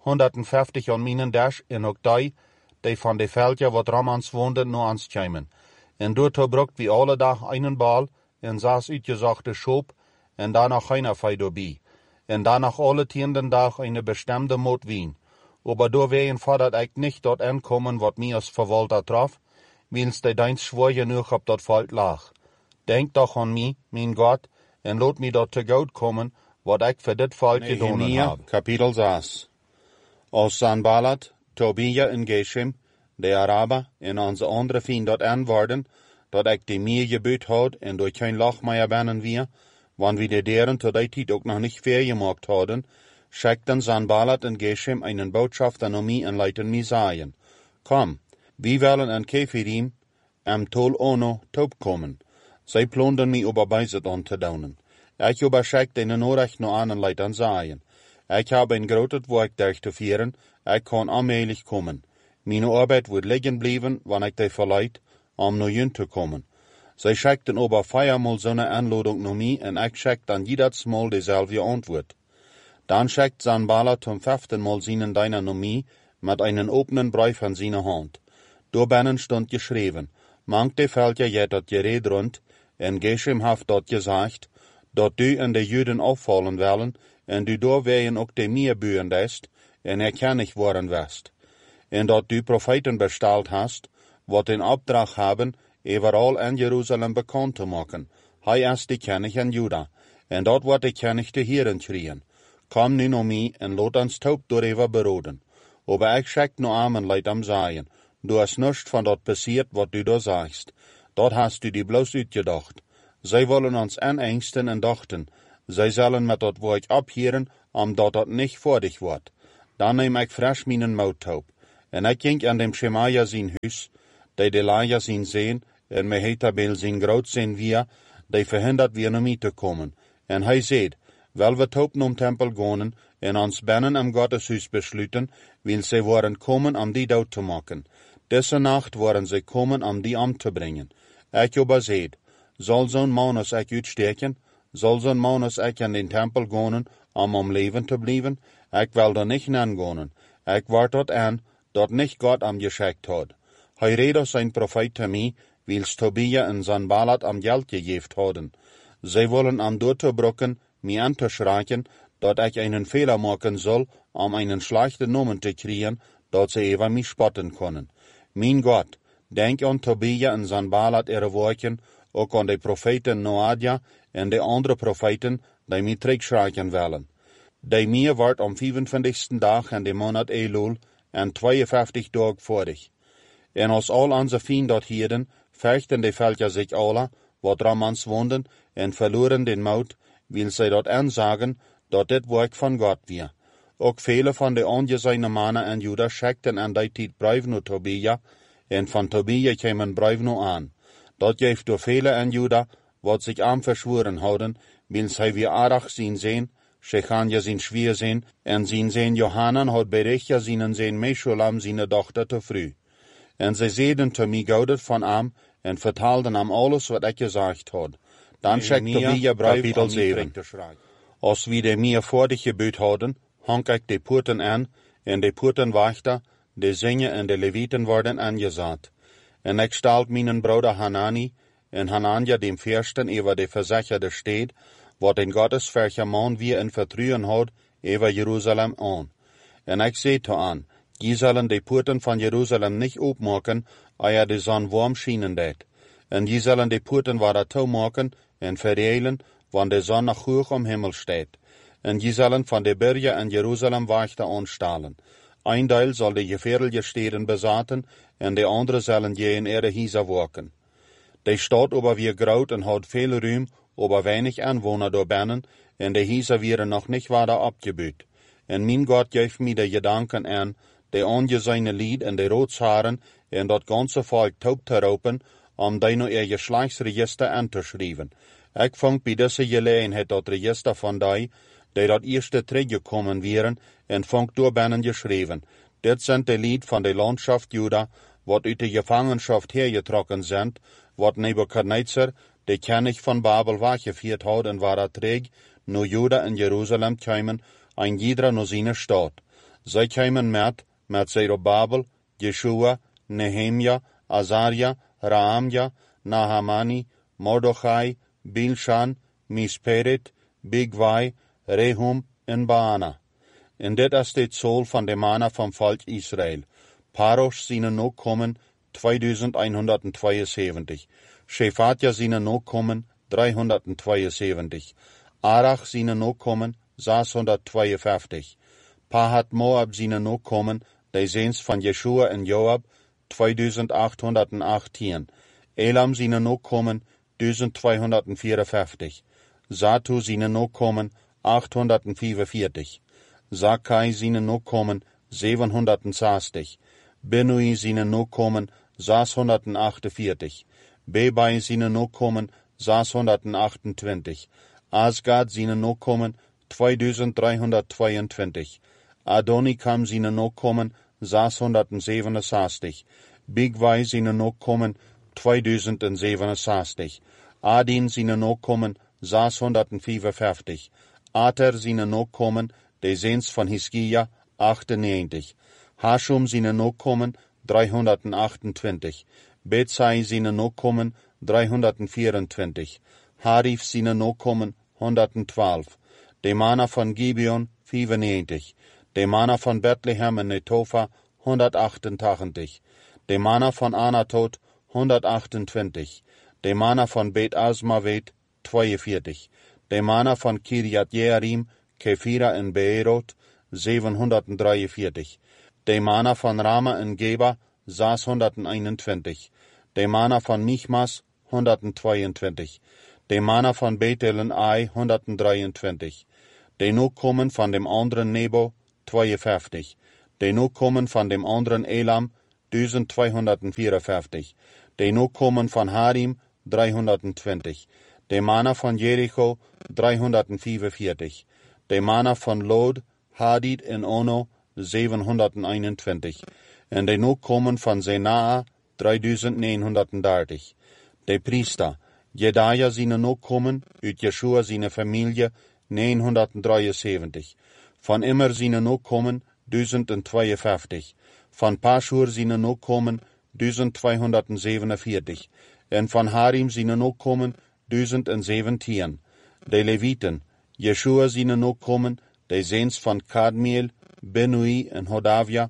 150 aan mijn dash, en ook die van de veldje wat Ramans woonden, naar ons kwamen. En daartoe brukt we alle dag einen bal, en saß uitgezochte Schop, en daarna geen fei daarbij. En daarna alle 10 dag eine bestemde moot wien. Aber door wegen fordert ik nicht dort ankommen, wat mij als verwalter traf, wils de deins schwor genug op dat volk lag. Denk doch an mij, mijn God, en laat mij dat te goed komen, wat ik voor dit volk gedaan heb. Kapitel 6. Als Sanballat, Tobia en Geshem, de Araber, en onze andere vrienden dat aanwaarden, dat ik de meer gebeut had en door geen lach meer bannen wir, wann wir de deren tot die tijd ook nog niet ver gemaakt hadden, schickten Sanballat en Geshem einen Botschafter an mich und leiten mich sagen, komm, wir wollen an Kefirim am Tol Ono Taub kommen. Zij plundern mich über Beiset an te daunen. Ich überschickte eine Nachricht noch an und leiten sagen, ich habe ein großes Werk durchzuführen, ich kann allmählich kommen. Meine Arbeit wird liegen bleiben, wenn ich die verleit, nur jün zu kommen. Zij schickten aber 4-mal so eine Anladung nach mich und ich schickte dann jedes Mal dieselbe Antwort. Dann schickt Sanballat zum 5. Mal seinen Diener nach mir mit einem offenen Brief in seiner Hand. Daarbij stond geschreven, mank de Völker jet dat gered rund, en Geshem haft dort gesagt, dat du en de Juden auffallen willen, en du doorwegen ook de meer buren dest, en herkennig worden west. En dat du Propheten besteld hast, wat in Opdracht haben, overal in Jeruzalem bekannt te maken. Hij is de König in Juda, en dat wordt de König te Heren schreien. Kom nu naar mij en laat ons taub doorheen beroden. Aber ik schick no armen leid am sagen, du hast nichts von dort passiert, wat du da sagst. Dort hast du die bloß uitgedacht. Zij wollen uns anängsten en dachten, zij zullen met dat woord abhören, dat nicht vor dich wordt. Dan neem ik fresh mijn mouthoop. En ik ging aan dem Shemaja zijn huis, die Delaja zijn zeen, en Mehetabel zijn groot zijn via, die verhindert weer naar mij te komen. En hij zei, wel we hopen om tempel gaan, en ons binnen am Gotteshuis besluiten, wil zij worden komen om die dood te maken. Deze nacht worden zij komen om die om te brengen. Ik aber zei, zal zo'n man als ik uitsteken? Zal zo'n man als ik aan den tempel gaan, om leven te blijven? Ik wil er niet gaan. Ik wart tot aan, dat niet God am geschickt had. Hij reed als zijn profeet te mij, wils Tobia en Sanballat am geld gegeven hadden. Zij willen am door te brokken, mij aan te schrijken, dat ik einen Fehler maken zal, om einen slechten Namen te krijgen, dat ze over mij spotten kunnen. Mijn God, denk aan Tobia en Sanballat ihre werken, ook aan de profeten Noadia en de andere profeten, die mij terugschrijken willen. Die mir wordt am 25. dag in de maand Elul en 52 dagen vorig. En als al onze vrienden dat hielden, vechten de Völker zich alle, wat Ramans woonden, en verloren den Mout, wil zij dat aanzagen, dat dit werk van God weer. Ook vele van de ongezeine mannen en Juda schikten aan die tijd brieven naar Tobia, en van Tobia kwamen brieven naar aan. Dat geeft door vele en Juda, wat zich aan verschworen houden, wil zij weer aardig zien zijn, Shechanja zijn schwier zijn, en zijn Johanan had Berechja zijn Meshulam zijn dochter te vroeg. En zij zeiden te mij goudet van am, en vertaalden am alles wat ik gezegd had. Dan schikte Tobia brief om 7. Als we de mir voor de gebeut hadden, hang ik de poorten aan, en de poortenwachter, de zingen en de levieten worden aangezet. En ik stalt mijn broeder Hanani, en Hanania dem Fürsten over de verzecherde steed, wat in Gottes Verchaman wie in vertrouwen had, over Jeruzalem aan. En ik zei te aan, die zullen de poorten van Jeruzalem niet opmaken, eer de zon warm schijnen deed. En die zullen de poorten waar toemaken en verdelen, wanneer de zon nog hoog om hemel staat. En die zullen van de bergen in Jeruzalem wachten aanstalen. Een deel zal de gefährliche steden bezaten, en de andere zullen je in ihre Hieser werken. De stad aber weer groot en had veel ruim, aber weinig Anwohner door binnen, en de Hieser werden nog niet weiter abgebaut. En mijn God geeft mij de gedanken aan, de ongezeine Lied en de Roodsharen, en dat ganze volk taub te roepen, om die nu ihr Geschlechtsregister anzuschrijven. Ik vond bij deze gelegenheid dat register van die dat eerste teruggekomen waren, en vond door binnen geschreven. Dit zijn de Lied van de Landschaft Juda, wat uit de Gefangenschaft hergetrokken zijn, wat Nebuchadnezzar, de König van Babel, weggeführt had en waar terug, nu Juda en Jeruzalem kwamen, ein jeder naar zijn stad. Zij kwamen met Zerubabel, Jeshua, Nehemia, Azaria, Raamja, Nahamani, Mordechai, Bilshan, Misperet, Bigwai, Rehum en Baana. En dit is de zool van de mannen van volk Israël. Parosh zijn nog komen 2172. Shefatja zijn nog komen 372. Arach zijn nog komen 652. Pahat Moab zijn nog komen, de zeens van Jeshua en Joab 2818. Elam zijn nog komen 1254. Zatu zijn nog komen 845. Zakai zijn nog komen 760. Benui zijn nog komen 648. Bebai zijn nog komen 628. Asgad zijn nog komen 2322. Adonikam zijn nog komen 667. Bigwai zijn nog komen 2067. Adin zijn nog komen 655. Ater zijn nog komen, de zeens van Hiskia, 98. Hashum zijn nog komen, 328. Betsai zijn nog komen, 324. Harif zijn nog komen, 112. De mannen van Gibeon, 95. De mannen van Bethlehem en Netofa, 188. De mannen van Anatot, 128. De mannen van Bet Asmavet, 42. De mannen van Kiriat Jearim, Kefira en Beerot, 743. De mannen van Rama en Geba, 621. De mannen van Michmas, 122. De mannen van Bethel en Ai, 123. De nu komen van dem anderen Nebo, 52. Die Nachkommen von dem anderen Elam, 1254. Die Nachkommen von Harim, 320. Die Männer von Jericho, 345. Die Männer von Lod, Hadid en Ono, 721. En die Nachkommen von Senaa, 3930. Die Priester, Jedaja seine Nachkommen, uit Jeschua seine Familie, 973. Von Immer seine Nachkommen, 1052. Von Paschur seine Nachkommen, 1247. En von Harim seine Nachkommen, 1017. Die Leviten, Jeschua seine Nachkommen, die Sehns von Kadmiel, Benui en Hodavia,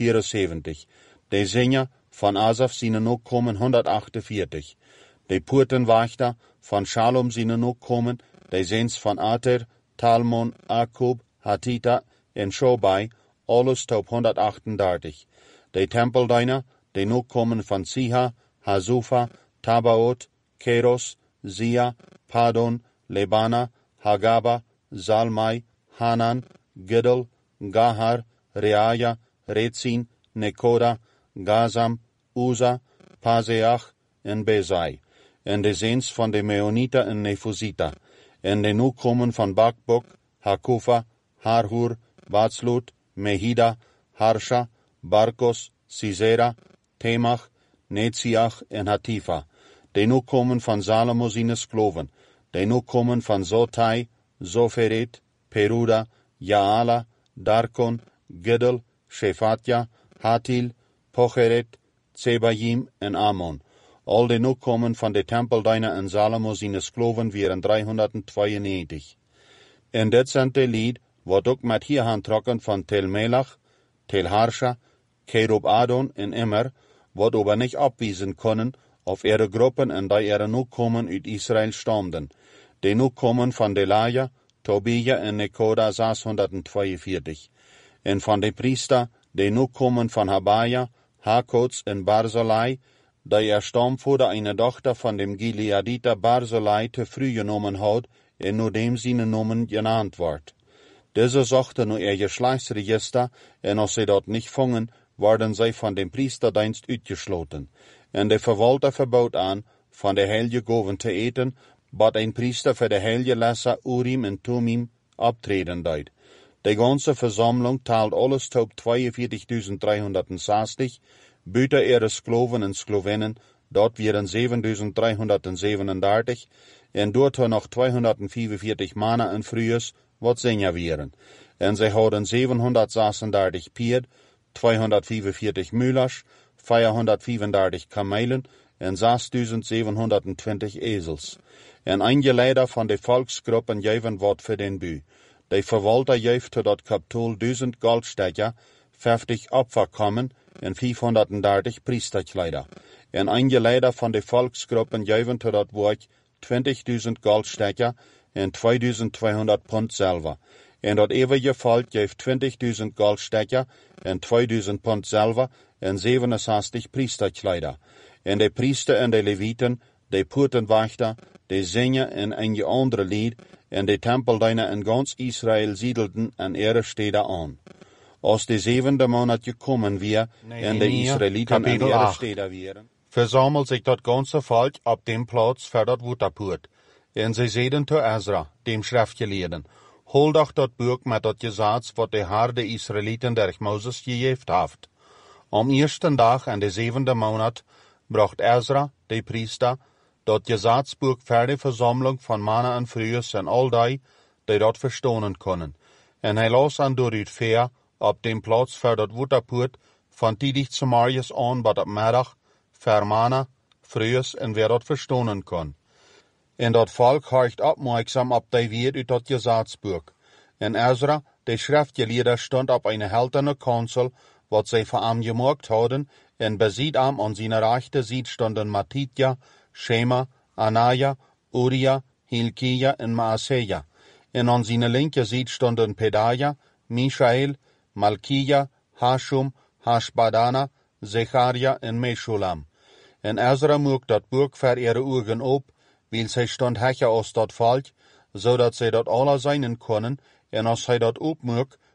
74. Die Sänger von Asaf seine Nachkommen, 148. Die Purtenwächter von Shalom seine Nachkommen, die Sehns von Ater, Talmon, Akub, Hatita en Shobai, alles top 138. Die Tempeldiener, die Nachkommen von Siha, Hasufa, Tabaot, Keros, Zia, Padon, Lebana, Hagaba, Salmai, Hanan, Giddel, Gahar, Reaya, Rezin, Nekoda, Gazam, Uza, Paseach en Bezai. En de Sehns von de Meonita en Nefusita. En de Nachkommen von Bakbok, Hakufa, Harhur, Batslut, Mehida, Harsha, Barkos, Sisera, Temach, Netziach en Hatifa. De Nachkommen von Salomo seine Skloven. De Nachkommen von Zotai, Zoferet, Peruda, Jaala, Darkon, Giddel, Shefatja, Hatil, Pocheret, Zebayim en Amon. Al de Nachkommen von de Tempeldiener en Salomo seine Skloven wären 392. En dit zijn de lied, wat ook met hier handtrokken van Tel Melach, Tel Harsha, Kerub Adon en Immer, wat aber nicht abwiesen können, auf ihre Gruppen en die ihre Nachkommen uit Israel stammten. De Nachkommen von Delaya, Tobia en Nekoda 642. En van de Priester, de Nachkommen von Habaja, Hakots en Barzillai, die Stammvater eine Tochter von dem Gileaditer Barzillai te früh genommen hat, en nur dem seine Namen genannt wird. Diese sagte nur ihr Geschlechtsregister, en als sie dort nicht fangen, werden sie von dem Priesterdienst uitgesloten. En de Verwalter verbot an, von der heilige Gaven te eten, bat ein Priester für de heilige Lesser Urim en Tumim abtreten deed. Die ganze Versammlung teilt alles top 42.360, buiten ihre Skloven en Sklovennen, dort wären 7.337, en dort noch 245 Männer en Frühes, wat Sänger wären. En sie hadden 736 Pierd, 245 Mühlers, 435 Kamelen en 6.720 Esels. En einige Leider von de Volksgruppen geven wat für den Bü. De Verwalter geeft dat Kapitol 1000 Goldstecher, 50 Opferkommen en 530 Priesterkleider. En einige Leider von de Volksgruppen geven dat woord 20.000 Goldstecher en 2.200 Pfund Silber. En dat eeuwige volk geeft 20.000 Goldstecher en 2.000 Pfund Silber en 67 Priesterkleider. En de Priester en de Leviten, de Purtenwächter, de Sänger en einige andere Lied, en de Tempeldiener in ganz Israel siedelten an ihre Städte an. Als de 7e Monat gekommen wir, en de Israeliten an ihre Städte wären, versammelt sich dat ganze Volk ab dem Platz für dat Wutterpurt. En sie zeiden zu Ezra, dem Schriftgelehrten, hol doch dat Buch met dat Gesetz, wat de Herr de Israeliten durch Moses gegeven haft. Am ersten Tag en de 7e Monat bracht Ezra, de Priester, dat Gesetzbuch für die Versammlung von Männer en Frühes en all die dat verstonen können. En hij las an door het veer op dem Platz für dat Wutterpurt van tidig zu Marius an, bat op middag, für Männer, Frühes en wer dat verstonen kann. En dat volk horcht opmerksam op die Wert uit dat Gesetzbuch. En Ezra, de Schriftgelehrte, stond op eine hälterne Kanzel, wat zij voor hem gemaakt hadden, en beziet am an seine rechte Seite stonden Matitja, Shema, Anaya, Uria, Hilkia en Maaseja. En an seine linke Seite stonden Pedaja, Mishael, Malkia, Hashum, Hashbadana, Zecharia en Meshulam. En Ezra moek dat boek voor ihre ogen op, weil zij stond hecher aus dat volk, zodat zij dat alle zijn kunnen, en als hij dat opmoek,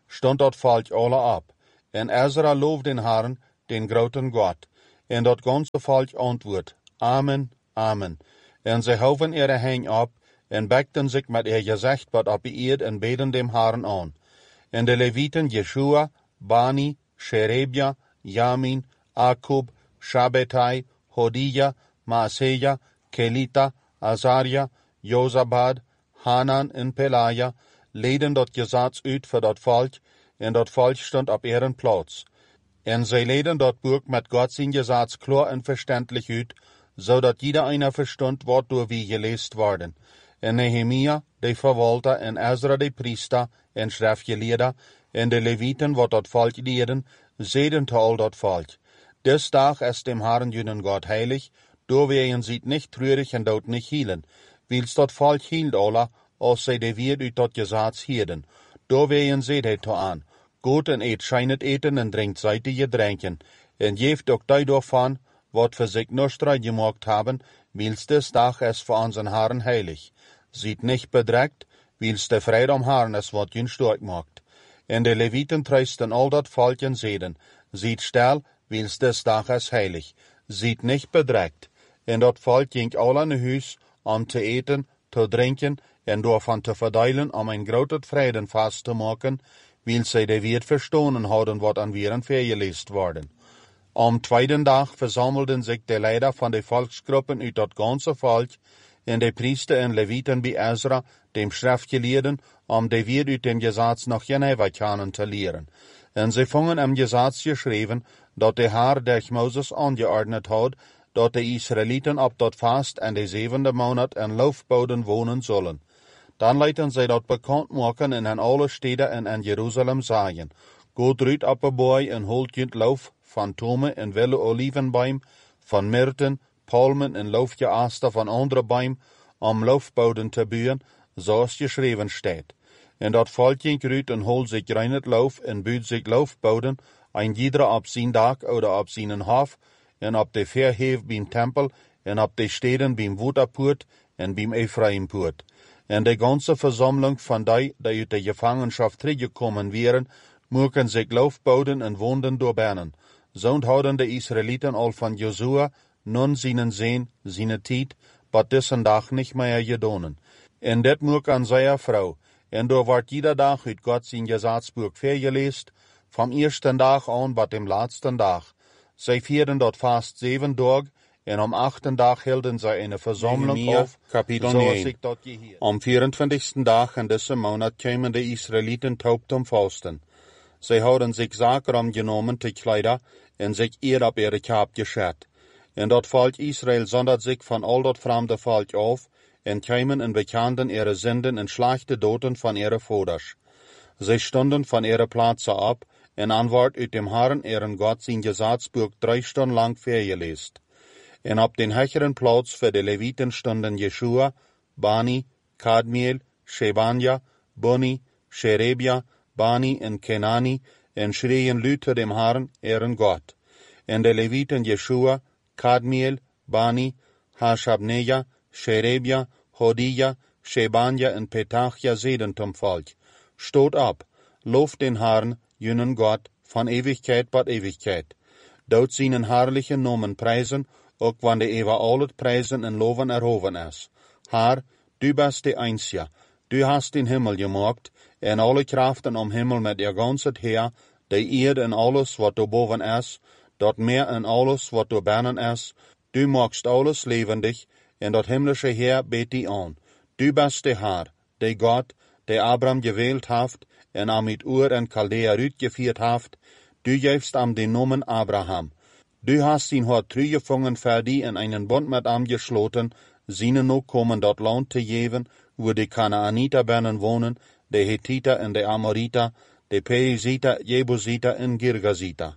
stond dat volk alle ab. En Ezra loof den Herrn, den groten Gott. En dat ganze volk antwoord, Amen, Amen. En zij hoven ihre Hände ab, en bekten zich met ihr gezicht wat op de eerd en beden dem Herrn aan. En de Leviten Jeshua, Bani, Sherebia, Yamin, Akub, Shabbetai, Hodija, Maaseja, Kelita, Azaria, Jozabad, Hanan en Pelaja, leden dat gezats uit voor dat volk, en dat volk stond op ihren plaats. En zij leden dat boek met God zijn gezats klar en verständlich uit, zodat jeder einer verstond wat door wie geleest worden. En Nehemia, de verwalter, en Ezra de priester, en schriftgeleerder, en de Leviten, wat dat volk leden, zeiden te al dat volk. Des dag ist dem Herrn jenen Gott heilig, door wegen sie nicht treurig en dood nicht hielen. Wils dat volk hield alla, als zij de weer uit dat gezats hielden. Door wegen zeid hij to aan, goed en eet schijnet eten en drinkt zeitige drinken, en geeft ook daardoor van, wat voor zich nostra gemaakt hebben, wils des dag ist voor unseren Herrn heilig. Ziet nicht bedregt, wils de vrede om Herrn is wat jün stark maakt. En de Leviten treisten al dat volk en zeiden, ziet stil, wils des dag is heilig. Ziet nicht bedregt. En dat volk ging al aan de huis, om te eten, te drinken, en daarvan te verdelen, om een groot vreden vast te maken, wils zij de weer verstonen hadden wat aan wieren vergeleest worden. Am tweeden dag versammelden zich de leider van de volksgroepen uit dat ganze volk, en de priester en Leviten bij Ezra, dem schriftgeleerden, om de weer uit dem Gesetz nog Geneva kennen te leren. En zij vongen am Gesetz geschreven, dat de Herr durch Moses angeordnet had, dat de Israeliten op dat vast en de 7e maand en loofboden wonen zullen. Dan lieten zij dat bekend maken en in alle steden en in Jeruzalem zeggen, Goed ruit op een boy en holt jent loof van tome en welle olivenboom, van myrten, palmen en loofgeaster van andere boom, om loofboden te buien, zoals geschreven staat. En dat volk jent ruit en holt zich rein het loof en buurt zich loofboden, een iedere op zijn dak oder op zijn hof, en op de verheef beim tempel, en op de steden beim Woederpoort en beim Ephraimpoort. En de ganze versammlung van die uit de gevangenschap teruggekomen wären, moeken zich loofboden en woonden doorbannen. Zo houden de Israeliten al van Josua, nun zijn zeen, zijn tijd, wat dessen dag niet meer gedonen. En dat moek aan zijn vrouw, en door wordt jeder dag uit God zijn gezatsboek vergeleest, vom eersten dag aan wat dem laatsten dag. Zij vierden dat vast 7 dagen, en am 8. dag hielden zij een versammlung auf, zoals ik dat geheerd. Am 24. dag in deze maand kwamen de Israeliten taub zum Fasten. Zij hadden zich zaken genomen te kleider en zich eer op ihre Kap geschert. En dat volk Israël zondert zich van al dat vreemde volk af, en kwamen en bekenden ihre zinden en slachte doten van ihre voders. Zij stonden van ihre plaatsen op, en antwoord uit dem Herrn ihren Gott zijn gesatzbuch 3 Stunden lang vergeleest. En op den hecheren plaats voor de Leviten stonden Jeshua, Bani, Kadmiel, Shebanja, Buni, Sherebia, Bani en Kenani, en schreien luid dem Herrn ihren Gott. En de Leviten Jeshua, Kadmiel, Bani, Hashabneja, Sherebia, Hodija, Shebanja en Petachia zeiden zum volk, Stoot op, loof den Herrn, jenen Gott, van Ewigkeit tot Ewigkeit. Dout zijn herrliche Nomen prijzen, ook wanneer Eva al het prijzen en loven erhoven is. Herr, du bist de Einzige, du hast den Himmel gemaakt, en alle krachten om Himmel met ihr ganzet Heer, de Erde en alles wat boven is, dat meer en alles wat binnen is, du magst alles levendig, en dat himmlische Heer bet die aan. Du bist de Herr, de Gott, de Abraham gewählt haft, en am mit Ur en Chaldea uitgevierd haft, du gevst am den Nomen Abraham. Du hast ihn hort teruggevangen voor die en einen Bund met am gesloten, zienen nog komen dat land te geven, wo de Kanaaniter binnen wonen, de Hethiter en de Amoriter, de Periziter, Jebusiter en Girgasiter.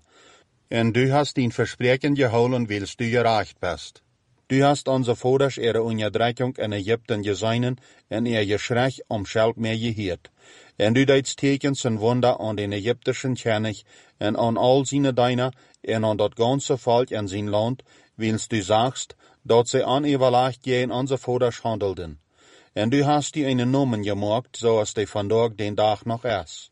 En du hast ihn versprechen gehouden, wils du gerecht bist. Du hast onze voders ihre Unterdrückung in Ägypten geseinen en ihr Geschrei Scheld mehr geheert. En du deitst tekens en Wunder an den ägyptischen König en an all seine Diener en an dat ganze Volk en zijn Land, wils du sagst, dat sie aneverlegt gehen onze voders handelden. En du hast die einen Nomen gemaakt, zoals de vandaag den dag nog is.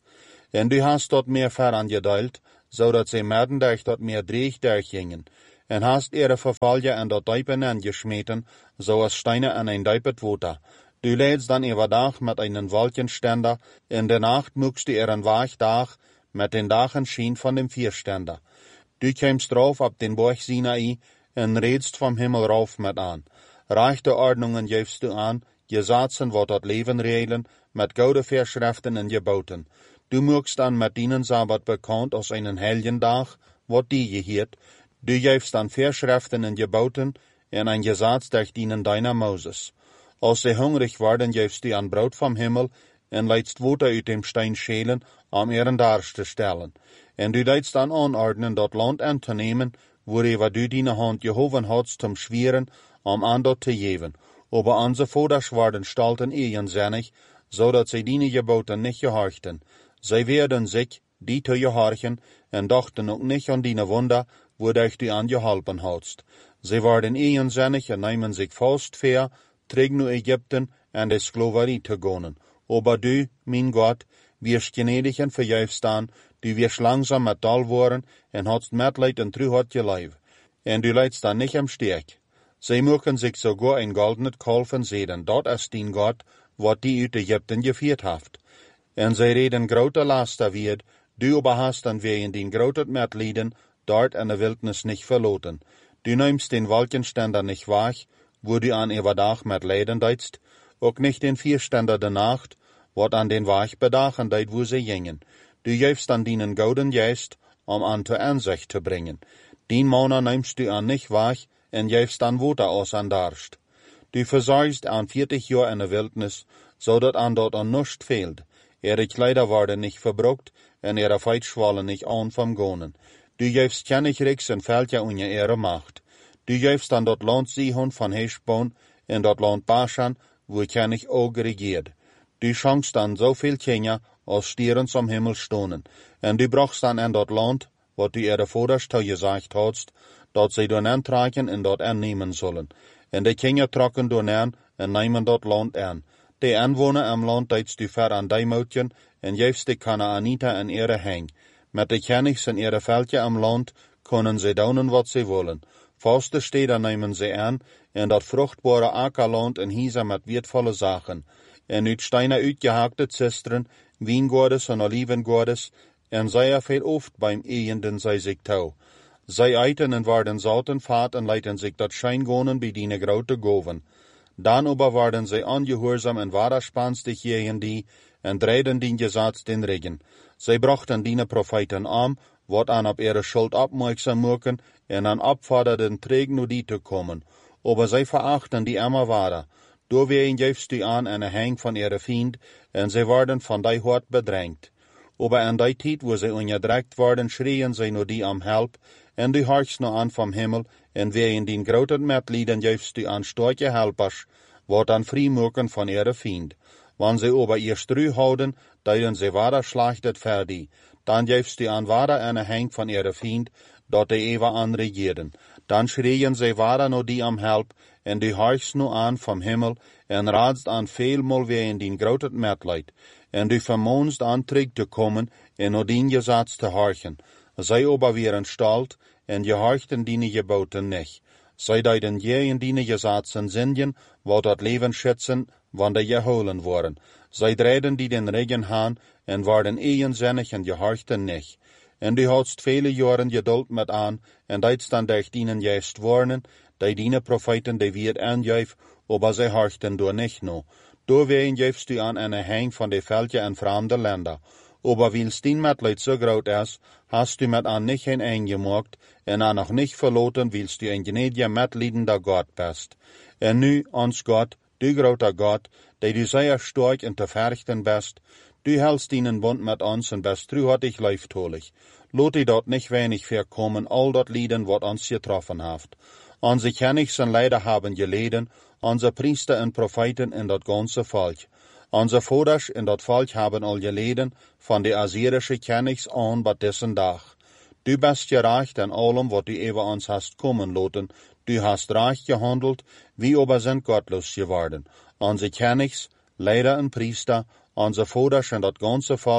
En du hast dort meer verangedeilt, zodat ze medendurch dort meer dreig durchgingen, en hast ihre Verfalje an dort Deipen angeschmeten, so als Steine an ein Deipet Water. Du lädst dann überdach mit einen Wolkenständer, in der Nacht muckst du ihren Wachdach mit den Dachen schien von dem Vierständer. Du kämst drauf ab den Berg Sinai, en redst vom Himmel rauf mit an. Reichte Ordnungen gibst du an, Gesetzen, wat dort Leben regeln, mit goude Verschriften en Geboten. Du muckst dann mit ihnen Sabbat bekannt aus einen Helgendach, wat die gehiert. Du gibst dann Verschriften en Geboten, en ein Gesetz durch dienen deiner Moses. Als sie hungrig werden, gibst du an Brot vom Himmel, en leidst Water uit dem Stein schälen, ihren Darst zu stellen. En du leidst dann anordnen, dat Land anzunehmen, worüber du deine Hand gehoven hast zum Schweren, an dort zu geben. Aber unsere Vaters waren stalten eigensinnig, so dat sie deine Geboten nicht gehorchten. Sie werden sich, die zu gehorchen, en dachten auch nicht an deine Wunder, wodurch du angeholpen hast. Sie waren eigensinnig en nehmen sich fast fair, terug naar Ägypten en de Sklaverie te gaan. Aber du, mein Gott, wirst gnädig en verjuifst aan, du wirst langsam met dal worden en hast Mitleid en tru hat je Leib. En du leidst dan nicht am Steg. Sie mögen sich sogar ein goldenes Kalfen sehen, dort ist dein Gott, wat die uit Ägypten geführt haft. En sie reden grote Laster wird, du aber hast dann wegen den groten Mitleiden dort in der Wildnis nicht verloten. Du nimmst den Wolkenständer nicht wach, wo du an überdach mit Leiden deitst, auch nicht den Vierständer der Nacht, wat an den Wach bedachen deit, wo sie gingen. Du gibst an deinen gouden Geist, an zur Ansicht zu bringen. Den Monat nimmst du an nicht wach, en gibst an Water aus an Darst. Du versorgst an 40 Jahr in der Wildnis, so dat an dort an nichts fehlt. Ihre Kleider werden nicht verbruckt, en ihre Feitschwallen nicht an vom Gonen. Du gibst Königreichs en Völker unter ihre Macht. Du gibst an dort Land Sihon von Heschbon, en dort Land Baschan, wo König Og regiert. Du schenkst dann so viel Kinder, als Stieren zum Himmel stohnen. En du brauchst dann in dort Land, wat du ihre Vaters gesagt hast, dat sie dort antragen en dort annehmen sollen. En die Kinder trocken dort an en nehmen dort Land an. Die Anwohner am Land deitst du ver an die Mädchen en gibst die Kanaaniter in ihre Hang. Mit de Königs in ihre Völker am Land können sie daunen, wat sie wollen. Vaste Städte nehmen sie an, en dat fruchtbare Ackerland en Hieser mit wertvolle Sachen. En uit Steine uitgehakte Zistren, Wiengordes en Olivengordes, en sehr viel oft beim Ehenden sei sich tau. Zij eiten en waren zouten vaat en leiten zich dat schijngonen bij die grote goven. Dan aber waren zij ongehoorzaam en waderspanstig tegen die, en dreiden die Gesetz den Regen. Zij brachten die Propheten aan, wat aan op ihre Schuld opmerksam maken, en aan opforderden träg nu die te komen. Aber zij verachten die immer wader. Door ween geefst u aan en hang van ihre Fiend, en zij worden van die hart bedrängt. Aber an die tijd, wo zij onderdrukt worden, schreien zij nu die am Help, en du horchst nu an vom Himmel, en wegen den groten Mitleiden geefst u aan starke Helpers, wat an vrijmoken van ihre Fiend. Wann sie aber ihr Strü houden, deiden sie wader schlachtet fertig. Dann geefst du an wader eine Hang von ihre Fiend, dort die Eva anregieren. Dann schreien sie wader no die am Help, en du horchst nu an vom Himmel, en radst an veelmal wegen den groten Mitleid. En du vermoonst an terug te komen, en no den Gesetz te horchen. Zij aber wären stalt, en gehorchten die Geboten nicht. Zij deiden je in die Gesetzen singen, wat dat Leben schützen, wann die geholen worden. Zij dreden die den Regen haan, en waren eigensinnig en gehorchten nicht. En du hadst viele Jahren Geduld mit an, en deitst dann durch dienen juist warnen, die Propheten, die wird angeif, aber zij horchten door nicht no. Door ween geefst du an eine Hang von de Völker en fremde Länder. Aber weil's din Mitleid so groot is, hast du mit an nicht eingemacht, en an noch nicht verloten, weilst du ein gnädiger, mitleidender Gott bist. En nu, ons Gott, du groter Gott, der du sehr stark und verferchten bist, du hältst deinen Bund mit uns und bist treuhartig leiftolig. Lot die dort nicht wenig verkommen, all dort Lieden, wat uns getroffen haft. Unsere Königs und Leider haben geleden, unsere Priester und Propheten in dat ganze Volk. Unsere Vaters in dat Volk haben all geleden, von de assyrische Königs an bat dessen Dach. Du bist gerecht an allem, wat du über uns hast kommen loten. Du hast recht gehandelt, wie aber sind gottlos geworden. Unsere Königs, Leider und Priester, unsere Vaters in dat ganze Volk,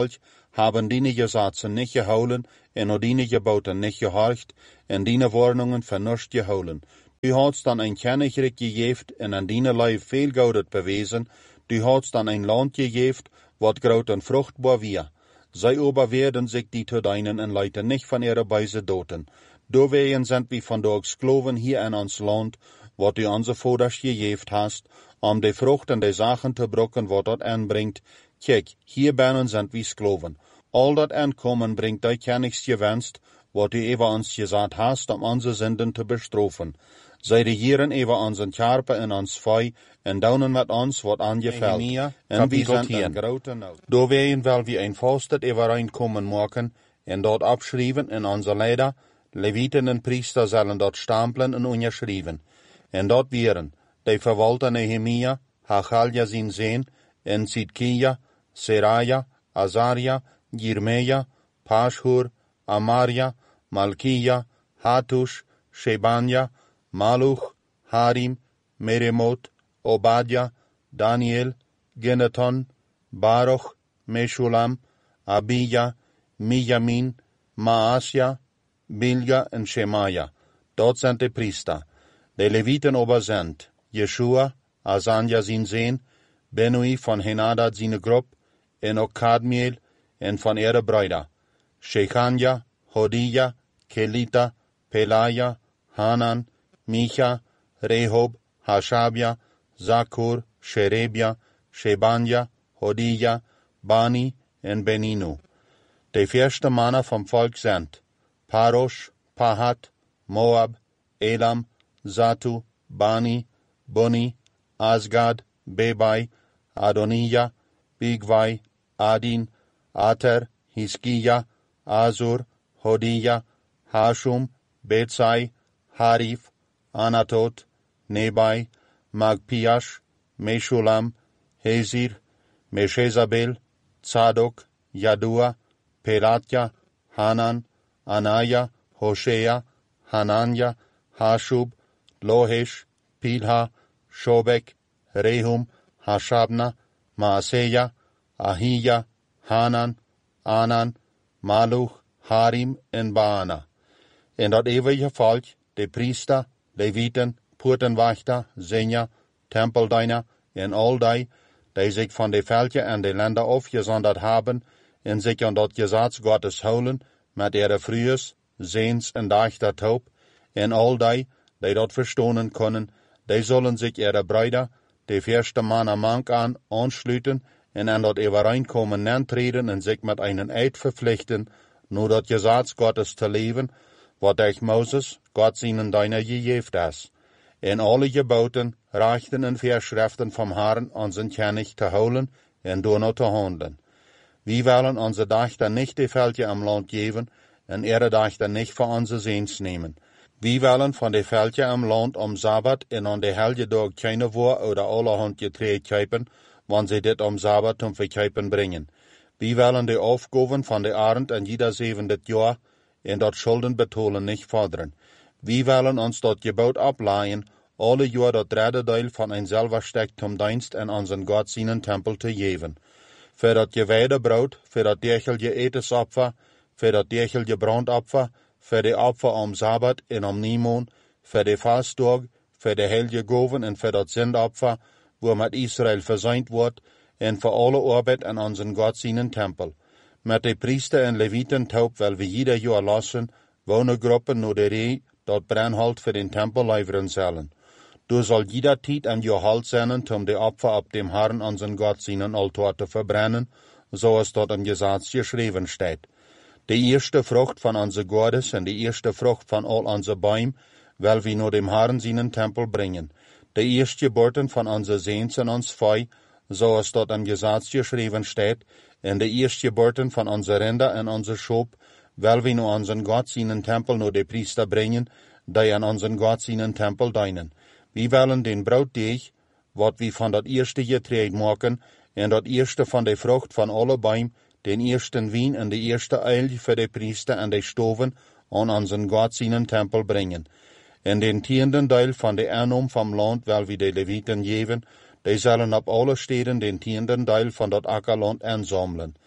haben die Gesetze nicht gehouden en die Geboten nicht gehorcht en die Warnungen für nichts gehouden. Du hast dann ein Königreich gegeft en an die Leib viel Goudet bewezen. Du hast dann ein Land gegeft, wat groot en fruchtbar wir. Zij aber werden sich die zu deinen en leiten nicht von ihrer Beise doten. Doorwegen sind wir von der Sklaven hier in ons Land, wat du onze Vaters gegeft hast, die Frucht und die Sachen zu brucken, wat dort anbringt. Kijk, hier binnen sind wir Sklaven. All dat Ankommen bringt die Königs gewünscht, wat du über uns gesagt hast, unsere Sünden zu bestrafen. Zij regieren über unseren Körper en ons Fei, en daunen met ons wat angefällt. En wie sind in grote nood. Doorwegen will wir ein Fastet übereinkommen machen, en dort abschreiben in unser Leder. Leviten en Priester sollen dort stapeln en unterschreiben. En dort wären die Verwalter Nehemia, Hachalja sein Sohn, en Zidkia, Seraja, Azaria, Jirmeja, Pashur, Amaria, Malkia, Hatush, Shebanja, Maluch, Harim, Meremot, Obadja, Daniel, Geneton, Baruch, Meshulam, Abija, Mijamin, Maasja, Bilga en Shemaja. Dort sind die Priester. Die Leviten aber sind Jeshua, Asanja sein Sohn, Benui von Henadad seine Gruppe, en auch Kadmiel, en von ihre Brüder, Shechanja, Hodija, Kelita, Pelaja, Hanan, Micha, Rehob, Hashabja, Zakur, Sherebja, Shebanja, Hodija, Bani en Beninu. Die erste Männer vom Volk sind Parosh, Pahat, Moab, Elam, Zatu, Bani, Buni, Asgad, Bebai, Adonija, Bigvai, Adin, Ater, Hiskia, Azur, Hodija, Hashum, Betsai, Harif, Anatot, Nebai, Magpiash, Meshulam, Hezir, Meshezabel, Tzadok, Yadua, Pelatja, Hanan, Anaya, Hoshea, Hananja, Hashub, Lohesh, Pilha, Shobek, Rehum, Hashabna, Maaseja, Ahija, Hanan, Anan, Maluch, Harim en Baana. En dat eeuwige volk, de priester, Leviten, Poortenwachter, Senja, Tempeldiener en al die zich van de velden en de landen afgezonderd hebben en zich aan dat gezag Gottes houden met ihre Frühes, Sehns en Dachter taub, en al die dat verstonen können, die sollen sich ihre Brüder, die erste Mann Mank an, anschließen en an dat Übereinkommen antreten en sich mit einem Eid verpflichten, nur dat Gesetz Gottes zu leben, wat durch Moses, Gott seinen Diener gegeben ist. En alle Geboten, Rechten en Verschriften vom Herrn unseren König zu holen en door zu handeln. Wir wollen unsere Dachter nicht die Felder am Land geben en ihre Dachter nicht für unsere Sehns nehmen. Wir wollen von den Felder am Land am Sabbat en an die Helge Tag keine Wurst oder allerhand Getreide kaufen, wenn sie dit am Sabbat zum Verkaufen bringen. Wir wollen die Aufgaben von der Arend an jeder 7. Jahr en dat Schulden betonen nicht fordern. Wir wollen uns dort Gebot ableihen, alle Jahr dat dritte Teil von ein selber Stück zum Dienst an unseren Gott seinen Tempel zu geben. Für dat geweide Brot, für dat tägliche Etesopfer, für dat tägliche Brandopfer, für die Opfer am Sabbat en am Niemon, für die Fasttag, für die heilige Gaven en für dat Sündopfer, wo mit Israel versöhnt wird, en für alle Arbeit an unseren Gott seinen Tempel. Mit de Priester en Leviten taub, weil wir jeder Jahr lassen, Wohnergruppen nur der Reh, dort Brennholz für den Tempel liefern sollen. Du soll jeder Tiet an Jahr Halt sein, um die Opfer ab dem Herrn unseren Gott seinen Altar zu verbrennen, so es dort im Gesetz geschrieben steht. Die erste Frucht von unser Gottes und die erste Frucht von all unser Bäumen, weil wir nur dem Herrn seinen Tempel bringen. Die Erstgeburten von unser Sehns und uns Fei, so es dort im Gesetz geschrieben steht, und die Erstgeburten von unser Rinder und unser Schop, weil wir nur unseren Gott seinen Tempel nur die Priester bringen, die an unseren Gott seinen Tempel dienen. Wir wollen den Brotdeeg, wat wir von dat erste Getreide machen, und dat erste von der Frucht von alle Bäumen, den ersten Wein und die erste Eil für die Priester und die Stoven an unseren Gott seinen Tempel bringen. In den 10. Teil von der Ernum vom Land, weil wir die Leviten geben, die sollen ab alle Städten den 10. Teil von dat Ackerland ansammeln.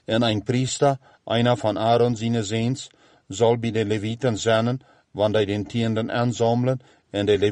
En ein Priester, einer von Aaron seine Seens, soll bei den Leviten zijn, wanneer den Tienden ansammeln, en de